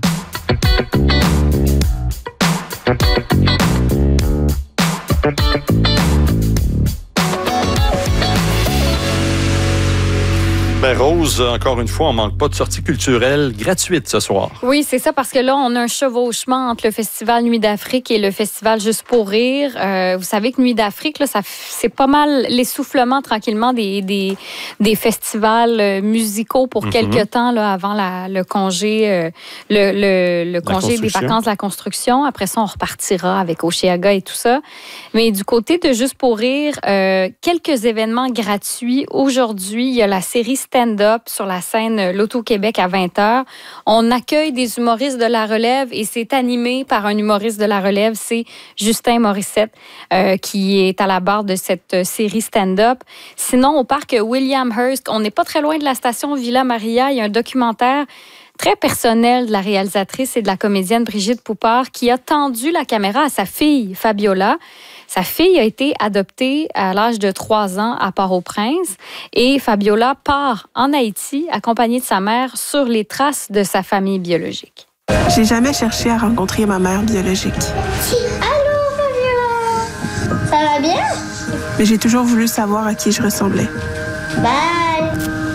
S2: Ben Rose, encore une fois, on manque pas de sortie culturelle gratuite ce soir.
S1: Oui, c'est ça, parce que là, on a un chevauchement entre le Festival Nuit d'Afrique et le Festival Juste pour rire. Euh, vous savez que Nuit d'Afrique, là, ça, c'est pas mal l'essoufflement tranquillement des, des, des festivals musicaux pour mm-hmm. quelques temps là, avant la, le congé, euh, le, le, le congé des vacances de la construction. Après ça, on repartira avec Oshéaga et tout ça. Mais du côté de Juste pour rire, euh, quelques événements gratuits. Aujourd'hui, il y a la série stand-up sur la scène L'Auto-Québec à vingt heures. On accueille des humoristes de la relève et c'est animé par un humoriste de la relève. C'est Justin Morissette euh, qui est à la barre de cette série stand-up. Sinon, au parc William Hearst, on n'est pas très loin de la station Villa Maria. Il y a un documentaire très personnel de la réalisatrice et de la comédienne Brigitte Poupard qui a tendu la caméra à sa fille Fabiola. Sa fille a été adoptée à l'âge de trois ans à Port-au-Prince et Fabiola part en Haïti accompagnée de sa mère sur les traces de sa famille biologique.
S17: J'ai jamais cherché à rencontrer ma mère biologique.
S18: Allô, Fabiola? Ça va bien?
S17: Mais j'ai toujours voulu savoir à qui je ressemblais.
S18: Bye!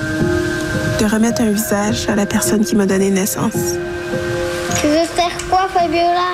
S17: De remettre un visage à la personne qui m'a donné naissance.
S18: Tu veux faire quoi, Fabiola?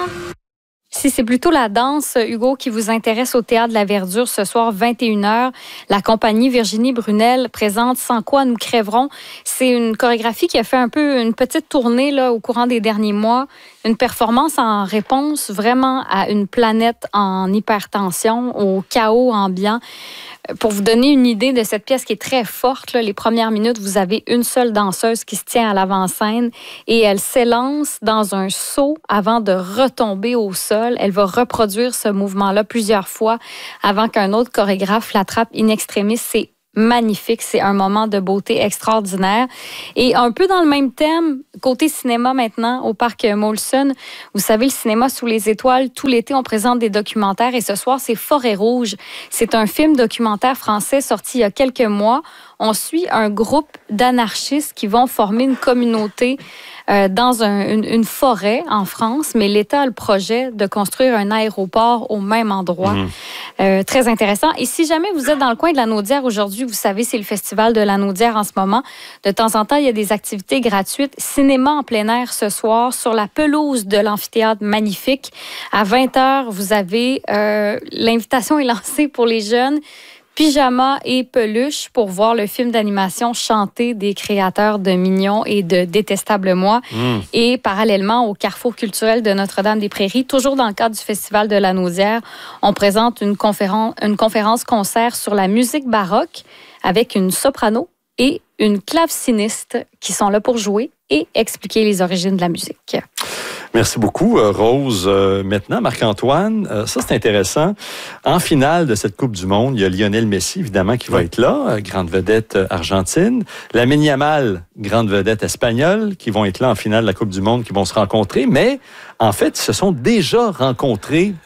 S1: Si c'est plutôt la danse, Hugo, qui vous intéresse au Théâtre de la Verdure ce soir, vingt et une heures, la compagnie Virginie Brunel présente Sans quoi nous crèverons. C'est une chorégraphie qui a fait un peu une petite tournée là, au courant des derniers mois. Une performance en réponse vraiment à une planète en hypertension, au chaos ambiant. Pour vous donner une idée de cette pièce qui est très forte, là, les premières minutes, vous avez une seule danseuse qui se tient à l'avant-scène et elle s'élance dans un saut avant de retomber au sol. Elle va reproduire ce mouvement-là plusieurs fois avant qu'un autre chorégraphe l'attrape in extremis. C'est magnifique, c'est un moment de beauté extraordinaire. Et un peu dans le même thème, côté cinéma maintenant, au parc Molson, vous savez, le cinéma sous les étoiles, tout l'été, on présente des documentaires et ce soir, c'est Forêt Rouge. C'est un film documentaire français sorti il y a quelques mois. On suit un groupe d'anarchistes qui vont former une communauté euh, dans un, une, une forêt en France, mais l'État a le projet de construire un aéroport au même endroit. Mmh. Euh, très intéressant. Et si jamais vous êtes dans le coin de la Naudière aujourd'hui, vous savez, c'est le festival de la Naudière en ce moment. De temps en temps, il y a des activités gratuites. Cinéma en plein air ce soir sur la pelouse de l'amphithéâtre magnifique. À vingt heures, vous avez... Euh, l'invitation est lancée pour les jeunes. Pyjama et peluche pour voir le film d'animation chanté des créateurs de Mignons et de Détestable Moi. Mmh. Et parallèlement au Carrefour culturel de Notre-Dame-des-Prairies, toujours dans le cadre du Festival de la Naudière, on présente une conférence, une conférence-concert sur la musique baroque avec une soprano et une claveciniste qui sont là pour jouer et expliquer les origines de la musique.
S2: Merci beaucoup, Rose. Euh, maintenant, Marc-Antoine, euh, ça c'est intéressant. En finale de cette Coupe du Monde, il y a Lionel Messi, évidemment, qui va être là, euh, grande vedette euh, argentine. Lamine Yamal, grande vedette espagnole, qui vont être là en finale de la Coupe du Monde, qui vont se rencontrer. Mais, en fait, ils se sont déjà rencontrés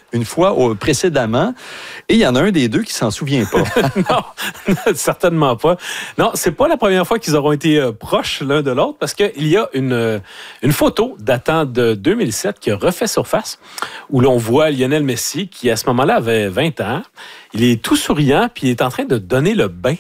S2: une fois au, précédemment, et il y en a un des deux qui s'en souvient pas.
S19: Non, certainement pas. Non, c'est pas la première fois qu'ils auront été euh, proches l'un de l'autre, parce qu'il y a une, euh, une photo datant de deux mille sept qui a refait surface, où l'on voit Lionel Messi, qui à ce moment-là avait vingt ans. Il est tout souriant, puis il est en train de donner le bain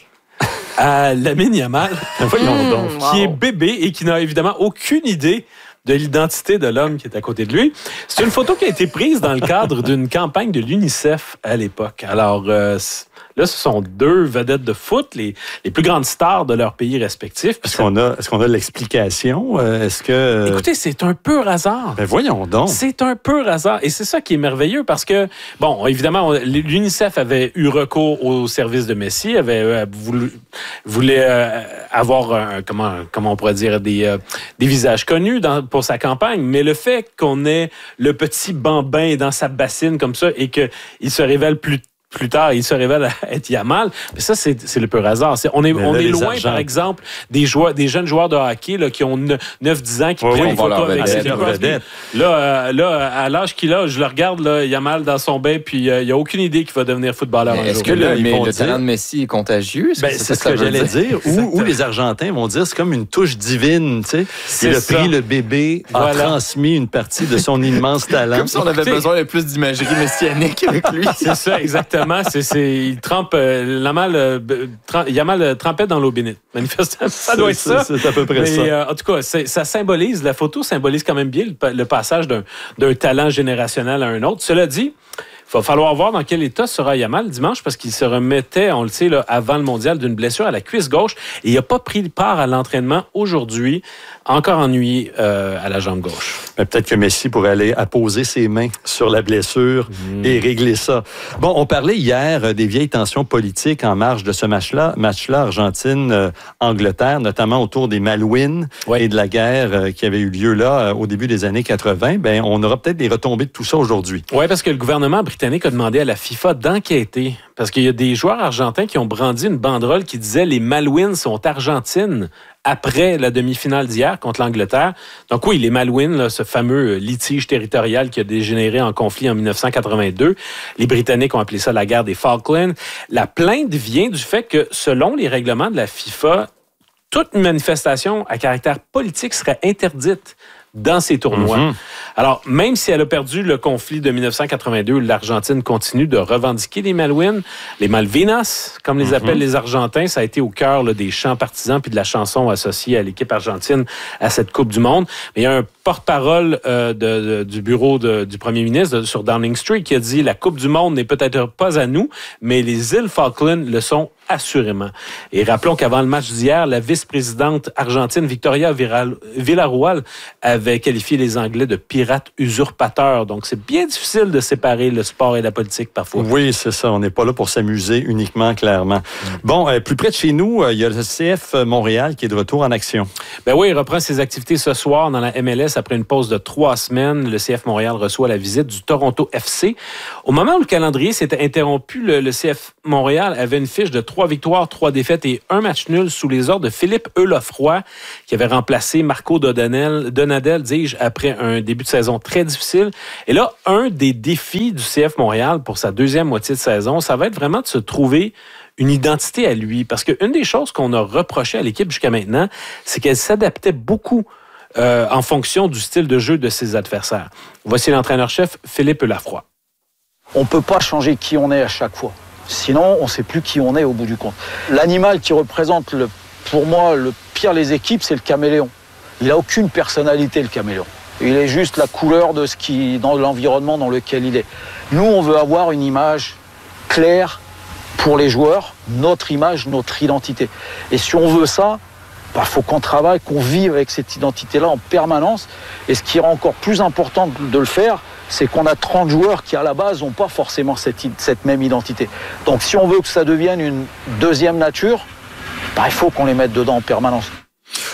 S19: à Lamine Yamal,
S2: Voyons donc.
S19: qui wow. est bébé et qui n'a évidemment aucune idée de l'identité de l'homme qui est à côté de lui. C'est une photo qui a été prise dans le cadre d'une campagne de l'UNICEF à l'époque. Alors, euh, là, ce sont deux vedettes de foot, les, les plus grandes stars de leur pays respectifs.
S2: Est-ce qu'on a, est-ce qu'on a l'explication? Est-ce que...
S19: Écoutez, c'est un pur hasard.
S2: Ben voyons donc.
S19: C'est un pur hasard. Et c'est ça qui est merveilleux parce que, bon, évidemment, l'UNICEF avait eu recours au service de Messi, avait euh, voulu, voulait euh, avoir, un, comment, comment on pourrait dire, des, euh, des visages connus dans, pour sa campagne. Mais le fait qu'on ait le petit bambin dans sa bassine comme ça et qu'il se révèle plus Plus tard, il se révèle être Yamal. Mais ça, c'est, c'est le pur hasard. C'est, on est, on est loin, argents. Par exemple, des joueurs, des jeunes joueurs de hockey là, qui ont neuf dix ans, qui oui, prennent oui, une photo avec Sidney Crosby. Là, euh, là, à l'âge qu'il a, je le regarde, là, Yamal dans son bain, puis euh, il n'a aucun idée qu'il va devenir footballeur.
S13: Mais est-ce que le, mais le talent de Messi est contagieux?
S2: Ben, c'est, c'est ce que, que j'allais dire. Où, où les Argentins vont dire c'est comme une touche divine. Tu sais. Il a pris le bébé, a voilà. transmis une partie de son immense talent.
S13: Comme si on avait besoin de plus d'imagerie messianique avec lui.
S19: C'est ça, exactement. C'est, c'est, il trempe, euh, Yamal, euh, trempe, Yamal euh, trempait dans l'eau bénite. Manifestement, ça doit être ça.
S2: C'est, c'est à peu près
S19: mais,
S2: ça.
S19: Euh, en tout cas, c'est, ça symbolise, la photo symbolise quand même bien le, le passage d'un, d'un talent générationnel à un autre. Cela dit, il va falloir voir dans quel état sera Yamal dimanche parce qu'il se remettait, on le sait, là, avant le mondial, d'une blessure à la cuisse gauche et il n'a pas pris part à l'entraînement aujourd'hui, encore ennuyé euh, à la jambe gauche.
S2: Mais peut-être que Messi pourrait aller apposer ses mains sur la blessure mmh. et régler ça. Bon, on parlait hier des vieilles tensions politiques en marge de ce match-là, match-là Argentine-Angleterre, notamment autour des Malouines ouais. et de la guerre qui avait eu lieu là au début des années quatre-vingt. Ben, on aura peut-être des retombées de tout ça aujourd'hui.
S19: Oui, parce que le gouvernement britannique a demandé à la FIFA d'enquêter parce qu'il y a des joueurs argentins qui ont brandi une banderole qui disait « Les Malouines sont argentines » après la demi-finale d'hier contre l'Angleterre. Donc oui, les Malouines, là, ce fameux litige territorial qui a dégénéré en conflit en dix-neuf cent quatre-vingt-deux, les Britanniques ont appelé ça la guerre des Falklands. La plainte vient du fait que, selon les règlements de la FIFA, toute manifestation à caractère politique serait interdite dans ces tournois. Mm-hmm. Alors, même si elle a perdu le conflit de dix-neuf cent quatre-vingt-deux, l'Argentine continue de revendiquer les Malouines. Les Malvinas, comme les mm-hmm. appellent les Argentins, ça a été au cœur là, des chants partisans puis de la chanson associée à l'équipe argentine à cette Coupe du Monde. Mais il y a un porte-parole euh, de, de, du bureau de, du premier ministre de, sur Downing Street qui a dit « La Coupe du Monde n'est peut-être pas à nous, mais les îles Falkland le sont assurément. » Et rappelons qu'avant le match d'hier, la vice-présidente argentine Victoria Villarruel avait qualifié les Anglais de pirates usurpateurs. Donc, c'est bien difficile de séparer le sport et la politique parfois.
S2: Oui, c'est ça. On n'est pas là pour s'amuser uniquement, clairement. Mm. Bon, euh, plus près de chez nous, il euh, y a le C F Montréal qui est de retour en action.
S19: Ben oui, il reprend ses activités ce soir dans la M L S après une pause de trois semaines. Le C F Montréal reçoit la visite du Toronto F C. Au moment où le calendrier s'était interrompu, le, le C F Montréal avait une fiche de trois victoires, trois défaites et un match nul sous les ordres de Philippe Eulofroy, qui avait remplacé Marco Donadel, Donadel, dis-je, après un début de saison très difficile. Et là, un des défis du C F Montréal pour sa deuxième moitié de saison, ça va être vraiment de se trouver une identité à lui. Parce qu'une des choses qu'on a reproché à l'équipe jusqu'à maintenant, c'est qu'elle s'adaptait beaucoup euh, en fonction du style de jeu de ses adversaires. Voici l'entraîneur-chef Philippe Eulofroy.
S20: On ne peut pas changer qui on est à chaque fois. Sinon, on ne sait plus qui on est au bout du compte. L'animal qui représente, le, pour moi, le pire des équipes, c'est le caméléon. Il n'a aucune personnalité, le caméléon. Il est juste la couleur de ce qui, dans l'environnement dans lequel il est. Nous, on veut avoir une image claire pour les joueurs, notre image, notre identité. Et si on veut ça, bah, faut qu'on travaille, qu'on vive avec cette identité-là en permanence. Et ce qui est encore plus important de le faire, c'est qu'on a trente joueurs qui, à la base, n'ont pas forcément cette, cette même identité. Donc, si on veut que ça devienne une deuxième nature, bah, il faut qu'on les mette dedans en permanence.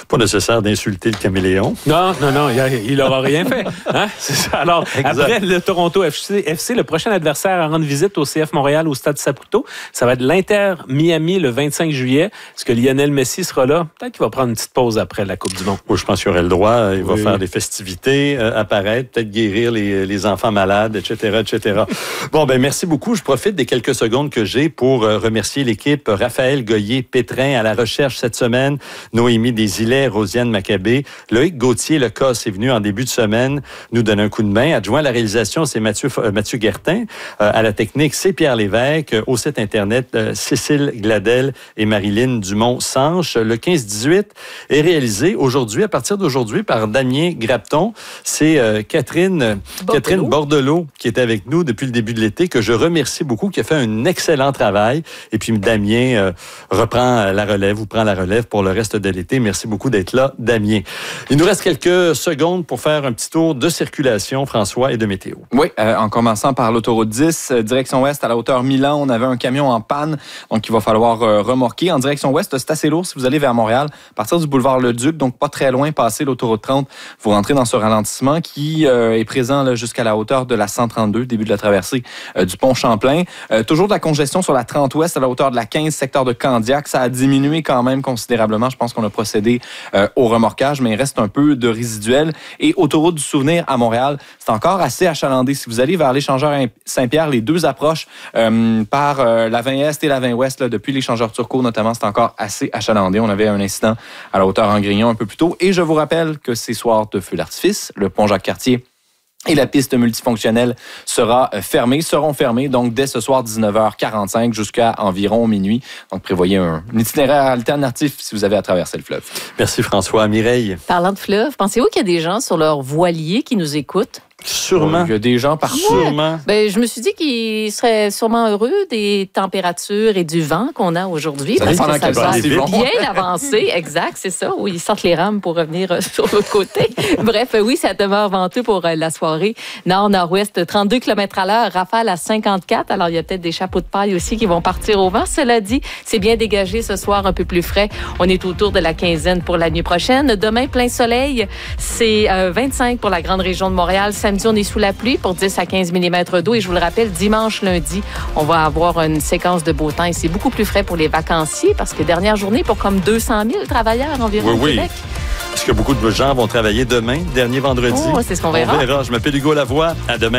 S2: Pas nécessaire d'insulter le caméléon.
S19: Non, non, non, il n'aura rien fait. Hein? C'est ça. Alors, exact. Après le Toronto F C, F C, le prochain adversaire à rendre visite au C F Montréal au Stade Saputo, ça va être l'Inter Miami le vingt-cinq juillet. Est-ce que Lionel Messi sera là? Peut-être qu'il va prendre une petite pause après la Coupe du Monde.
S2: Oui, je pense qu'il aurait le droit. Il va oui. faire des festivités, euh, apparaître, peut-être guérir les, les enfants malades, et cetera, et cetera. Bon, ben merci beaucoup. Je profite des quelques secondes que j'ai pour euh, remercier l'équipe Raphaël Goyer-Pétrin à la recherche cette semaine, Noémie Desilets, Rosiane Maccabé, Loïc Gauthier, le C O S est venu en début de semaine nous donner un coup de main. Adjoint à la réalisation, c'est Mathieu, euh, Mathieu Guertin. Euh, à la technique, c'est Pierre Lévesque. Euh, au site Internet, euh, Cécile Gladel et Marilyn Dumont-Sanche. Le quinze dix-huit est réalisé aujourd'hui, à partir d'aujourd'hui, par Damien Grapton. C'est euh, Catherine, Bordelot. Catherine Bordelot qui est avec nous depuis le début de l'été, que je remercie beaucoup, qui a fait un excellent travail. Et puis Damien euh, reprend la relève ou prend la relève pour le reste de l'été. Merci beaucoup d'être là, Damien. Il nous reste quelques secondes pour faire un petit tour de circulation, François, et de météo.
S13: Oui, euh, en commençant par l'autoroute dix, euh, direction ouest à la hauteur Milan, on avait un camion en panne, donc il va falloir euh, remorquer. En direction ouest, c'est assez lourd si vous allez vers Montréal, à partir du boulevard Le Duc, donc pas très loin, passer l'autoroute trente, vous rentrez dans ce ralentissement qui euh, est présent là, jusqu'à la hauteur de la cent trente-deux, début de la traversée euh, du pont Champlain. Euh, toujours de la congestion sur la trente ouest à la hauteur de la quinze, secteur de Candiac. Ça a diminué quand même considérablement. Je pense qu'on a procédé euh, au remorquage, mais il reste un peu de résiduel. Et autoroute du Souvenir à Montréal, c'est encore assez achalandé. Si vous allez vers l'échangeur Saint-Pierre, les deux approches euh, par euh, la vingt Est et la vingt Ouest, là, depuis l'échangeur Turcot notamment, c'est encore assez achalandé. On avait un incident à la hauteur Angrignon un peu plus tôt. Et je vous rappelle que ces soirs de feu d'artifice, le pont Jacques-Cartier et la piste multifonctionnelle sera fermée, seront fermées donc dès ce soir dix-neuf heures quarante-cinq jusqu'à environ minuit. Donc prévoyez un, un itinéraire alternatif si vous avez à traverser le fleuve.
S2: Merci François. Mireille.
S14: Parlant de fleuve, pensez-vous qu'il y a des gens sur leur voilier qui nous écoutent?
S2: Sûrement.
S13: Il y a des gens partout.
S14: Ouais.
S2: Sûrement.
S14: Ben, je me suis dit qu'ils seraient sûrement heureux des températures et du vent qu'on a aujourd'hui.
S13: Ça
S14: parce
S13: dépend
S14: que ça
S13: dans quel
S14: va bien avancer. Exact, c'est ça. Où ils sortent les rames pour revenir sur l'autre côté. Bref, oui, ça demeure venteux pour la soirée. Nord-nord-ouest, trente-deux kilomètres à l'heure, rafale à cinquante-quatre. Alors, il y a peut-être des chapeaux de paille aussi qui vont partir au vent. Cela dit, c'est bien dégagé ce soir, un peu plus frais. On est autour de la quinzaine pour la nuit prochaine. Demain, plein soleil. C'est euh, vingt-cinq pour la grande région de Montréal. Samedi, on est sous la pluie pour dix à quinze millimètres d'eau. Et je vous le rappelle, dimanche, lundi, on va avoir une séquence de beau temps. Et c'est beaucoup plus frais pour les vacanciers parce que dernière journée pour comme deux cent mille travailleurs environ
S2: oui,
S14: au Québec.
S2: Oui. Est-ce que beaucoup de gens vont travailler demain, dernier vendredi?
S14: Oh, c'est ce qu'on verra.
S2: On verra. Je m'appelle Hugo Lavoie. À demain.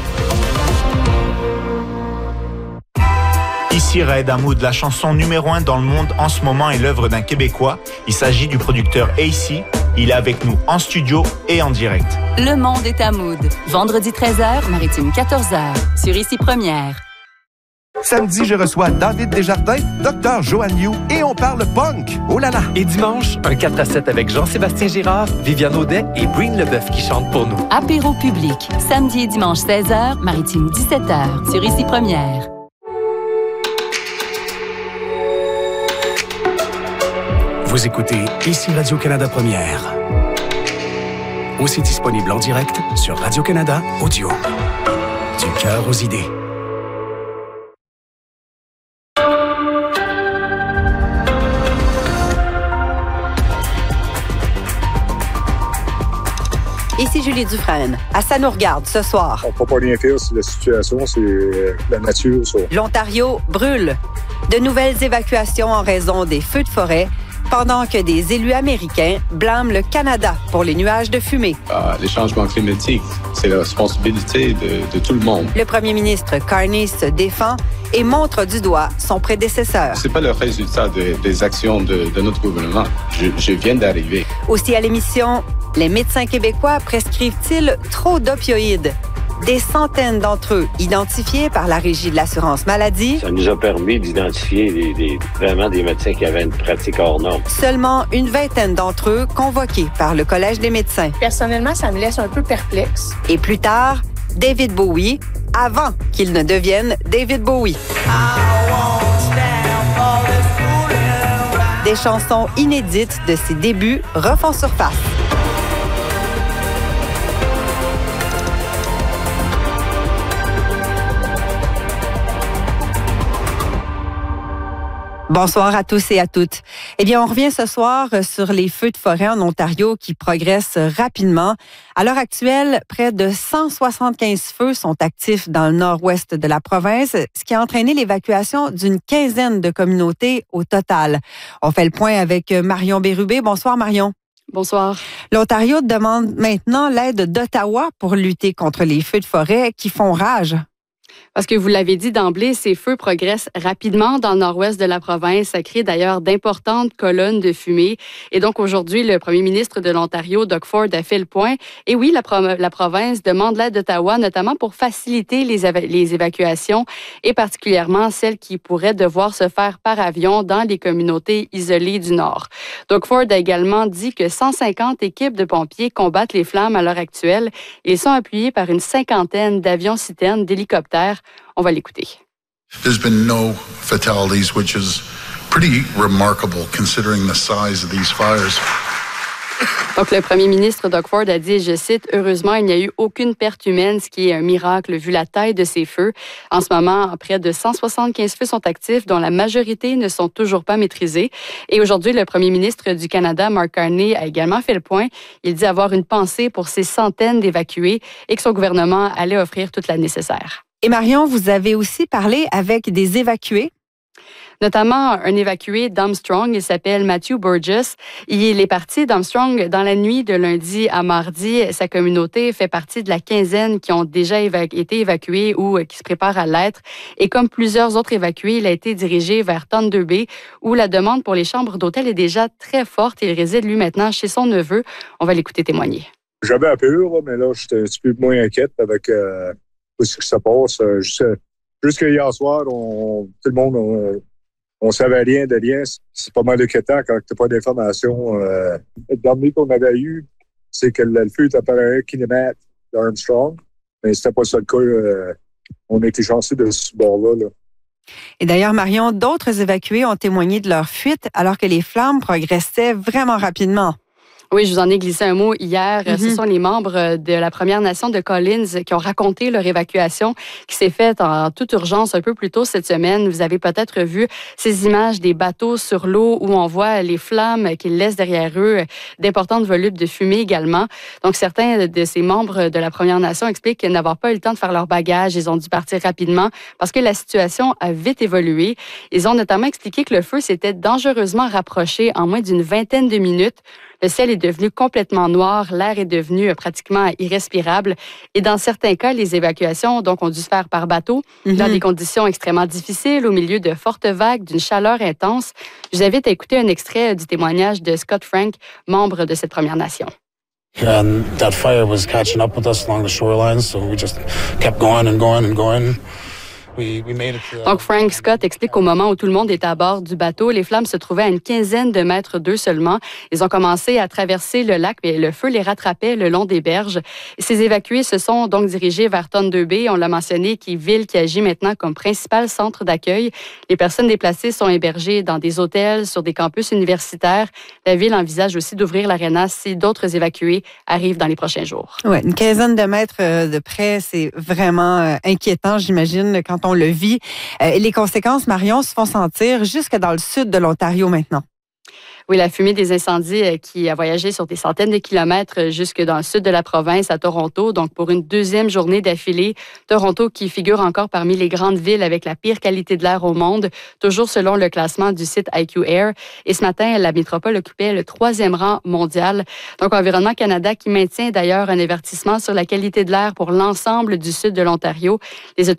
S21: Ici Raed Hamoud, la chanson numéro un dans le monde en ce moment est l'œuvre d'un Québécois. Il s'agit du producteur A C. Il est avec nous en studio et en direct.
S16: Le monde est à Mood. Vendredi treize heures, Maritime quatorze heures. Sur Ici Première.
S22: Samedi, je reçois David Desjardins, Docteur Joanne Liu et on parle punk. Oh là là!
S23: Et dimanche, un quatre à sept avec Jean-Sébastien Girard, Viviane Audet et Breen Leboeuf qui chantent pour nous.
S16: Apéro public. Samedi et dimanche seize heures, Maritime dix-sept heures. Sur Ici Première.
S24: Vous écoutez Ici Radio-Canada Première. Aussi disponible en direct sur Radio-Canada Audio. Du cœur aux idées.
S7: Ici Julie Dufresne. À Ça nous regarde ce soir.
S25: On ne peut pas rien faire sur la situation, c'est la nature, ça.
S7: L'Ontario brûle. De nouvelles évacuations en raison des feux de forêt, pendant que des élus américains blâment le Canada pour les nuages de fumée.
S26: Ah, les changements climatiques, c'est la responsabilité de, de tout le monde.
S7: Le premier ministre Carney se défend et montre du doigt son prédécesseur.
S26: C'est pas le résultat de, des actions de, de notre gouvernement. Je, je viens d'arriver.
S7: Aussi à l'émission, les médecins québécois prescrivent-ils trop d'opioïdes? Des centaines d'entre eux identifiés par la Régie de l'assurance maladie.
S27: Ça nous a permis d'identifier des, des, vraiment des médecins qui avaient une pratique hors norme.
S7: Seulement une vingtaine d'entre eux convoqués par le Collège des médecins.
S28: Personnellement, ça me laisse un peu perplexe.
S7: Et plus tard, David Bowie, avant qu'il ne devienne David Bowie. Des chansons inédites de ses débuts refont surface.
S3: Bonsoir à tous et à toutes. Eh bien, on revient ce soir sur les feux de forêt en Ontario qui progressent rapidement. À l'heure actuelle, près de cent soixante-quinze feux sont actifs dans le nord-ouest de la province, ce qui a entraîné l'évacuation d'une quinzaine de communautés au total. On fait le point avec Marion Bérubé. Bonsoir, Marion.
S4: Bonsoir.
S3: L'Ontario demande maintenant l'aide d'Ottawa pour lutter contre les feux de forêt qui font rage.
S4: Parce que vous l'avez dit d'emblée, ces feux progressent rapidement dans le nord-ouest de la province. Ça crée d'ailleurs d'importantes colonnes de fumée. Et donc aujourd'hui, le premier ministre de l'Ontario, Doug Ford, a fait le point. Et oui, la, pro- la province demande l'aide d'Ottawa, notamment pour faciliter les, éva- les évacuations et particulièrement celles qui pourraient devoir se faire par avion dans les communautés isolées du Nord. Doug Ford a également dit que cent cinquante équipes de pompiers combattent les flammes à l'heure actuelle. Ils sont appuyés par une cinquantaine d'avions-citernes, d'hélicoptères. On va l'écouter.
S5: There's been no fatalities, which is pretty remarkable considering the size of these fires.
S4: Donc, le premier ministre Doug Ford a dit, je cite, « Heureusement, il n'y a eu aucune perte humaine, ce qui est un miracle vu la taille de ces feux. En ce moment, près de cent soixante-quinze feux sont actifs, dont la majorité ne sont toujours pas maîtrisés. » Et aujourd'hui, le premier ministre du Canada, Mark Carney, a également fait le point. Il dit avoir une pensée pour ces centaines d'évacués et que son gouvernement allait offrir toute l'aide nécessaire.
S3: Et Marion, vous avez aussi parlé avec des évacués.
S4: Notamment un évacué d'Armstrong, il s'appelle Matthew Burgess. Il est parti d'Armstrong dans la nuit de lundi à mardi. Sa communauté fait partie de la quinzaine qui ont déjà évacu- été évacués ou qui se préparent à l'être. Et comme plusieurs autres évacués, il a été dirigé vers Thunder Bay, où la demande pour les chambres d'hôtel est déjà très forte. Il réside, lui, maintenant chez son neveu. On va l'écouter témoigner.
S25: J'avais un peu, mais là, j'étais un petit peu moins inquiète avec euh, tout ce qui se passe. Jusqu'à hier soir, on, tout le monde... On, On ne savait rien de rien. C'est pas mal inquiétant quand tu n'as pas d'informations. Euh, le dernier qu'on avait eu, c'est que le feu était à un kilomètre d'Armstrong. Mais c'était pas ça le cas. Euh, on était chanceux de ce bord-là. Là.
S3: Et d'ailleurs, Marion, d'autres évacués ont témoigné de leur fuite alors que les flammes progressaient vraiment rapidement.
S4: Oui, je vous en ai glissé un mot hier. Mm-hmm. Ce sont les membres de la Première Nation de Collins qui ont raconté leur évacuation qui s'est faite en toute urgence un peu plus tôt cette semaine. Vous avez peut-être vu ces images des bateaux sur l'eau où on voit les flammes qu'ils laissent derrière eux, d'importantes volutes de fumée également. Donc, certains de ces membres de la Première Nation expliquent n'avoir pas eu le temps de faire leur bagage. Ils ont dû partir rapidement parce que la situation a vite évolué. Ils ont notamment expliqué que le feu s'était dangereusement rapproché en moins d'une vingtaine de minutes. Le ciel est devenu complètement noir, l'air est devenu pratiquement irrespirable. Et dans certains cas, les évacuations donc, ont dû se faire par bateau, mm-hmm. dans des conditions extrêmement difficiles, au milieu de fortes vagues, d'une chaleur intense. Je vous invite à écouter un extrait du témoignage de Scott Frank, membre de cette Première Nation.
S8: And that fire was catching up with us along the shoreline, so we just kept going and going and going.
S4: Donc, Frank Scott explique qu'au moment où tout le monde était à bord du bateau, les flammes se trouvaient à une quinzaine de mètres d'eux seulement. Ils ont commencé à traverser le lac, mais le feu les rattrapait le long des berges. Ces évacués se sont donc dirigés vers Thunder Bay, on l'a mentionné, qui est ville qui agit maintenant comme principal centre d'accueil. Les personnes déplacées sont hébergées dans des hôtels, sur des campus universitaires. La ville envisage aussi d'ouvrir l'aréna si d'autres évacués arrivent dans les prochains jours.
S3: Oui, une quinzaine de mètres de près, c'est vraiment inquiétant, j'imagine, quand on le vit. Et les conséquences, Marion, se font sentir jusque dans le sud de l'Ontario maintenant.
S4: Oui, la fumée des incendies qui a voyagé sur des centaines de kilomètres jusque dans le sud de la province, à Toronto. Donc, pour une deuxième journée d'affilée, Toronto qui figure encore parmi les grandes villes avec la pire qualité de l'air au monde, toujours selon le classement du site I Q Air. Et ce matin, la métropole occupait le troisième rang mondial. Donc, Environnement Canada qui maintient d'ailleurs un avertissement sur la qualité de l'air pour l'ensemble du sud de l'Ontario. Les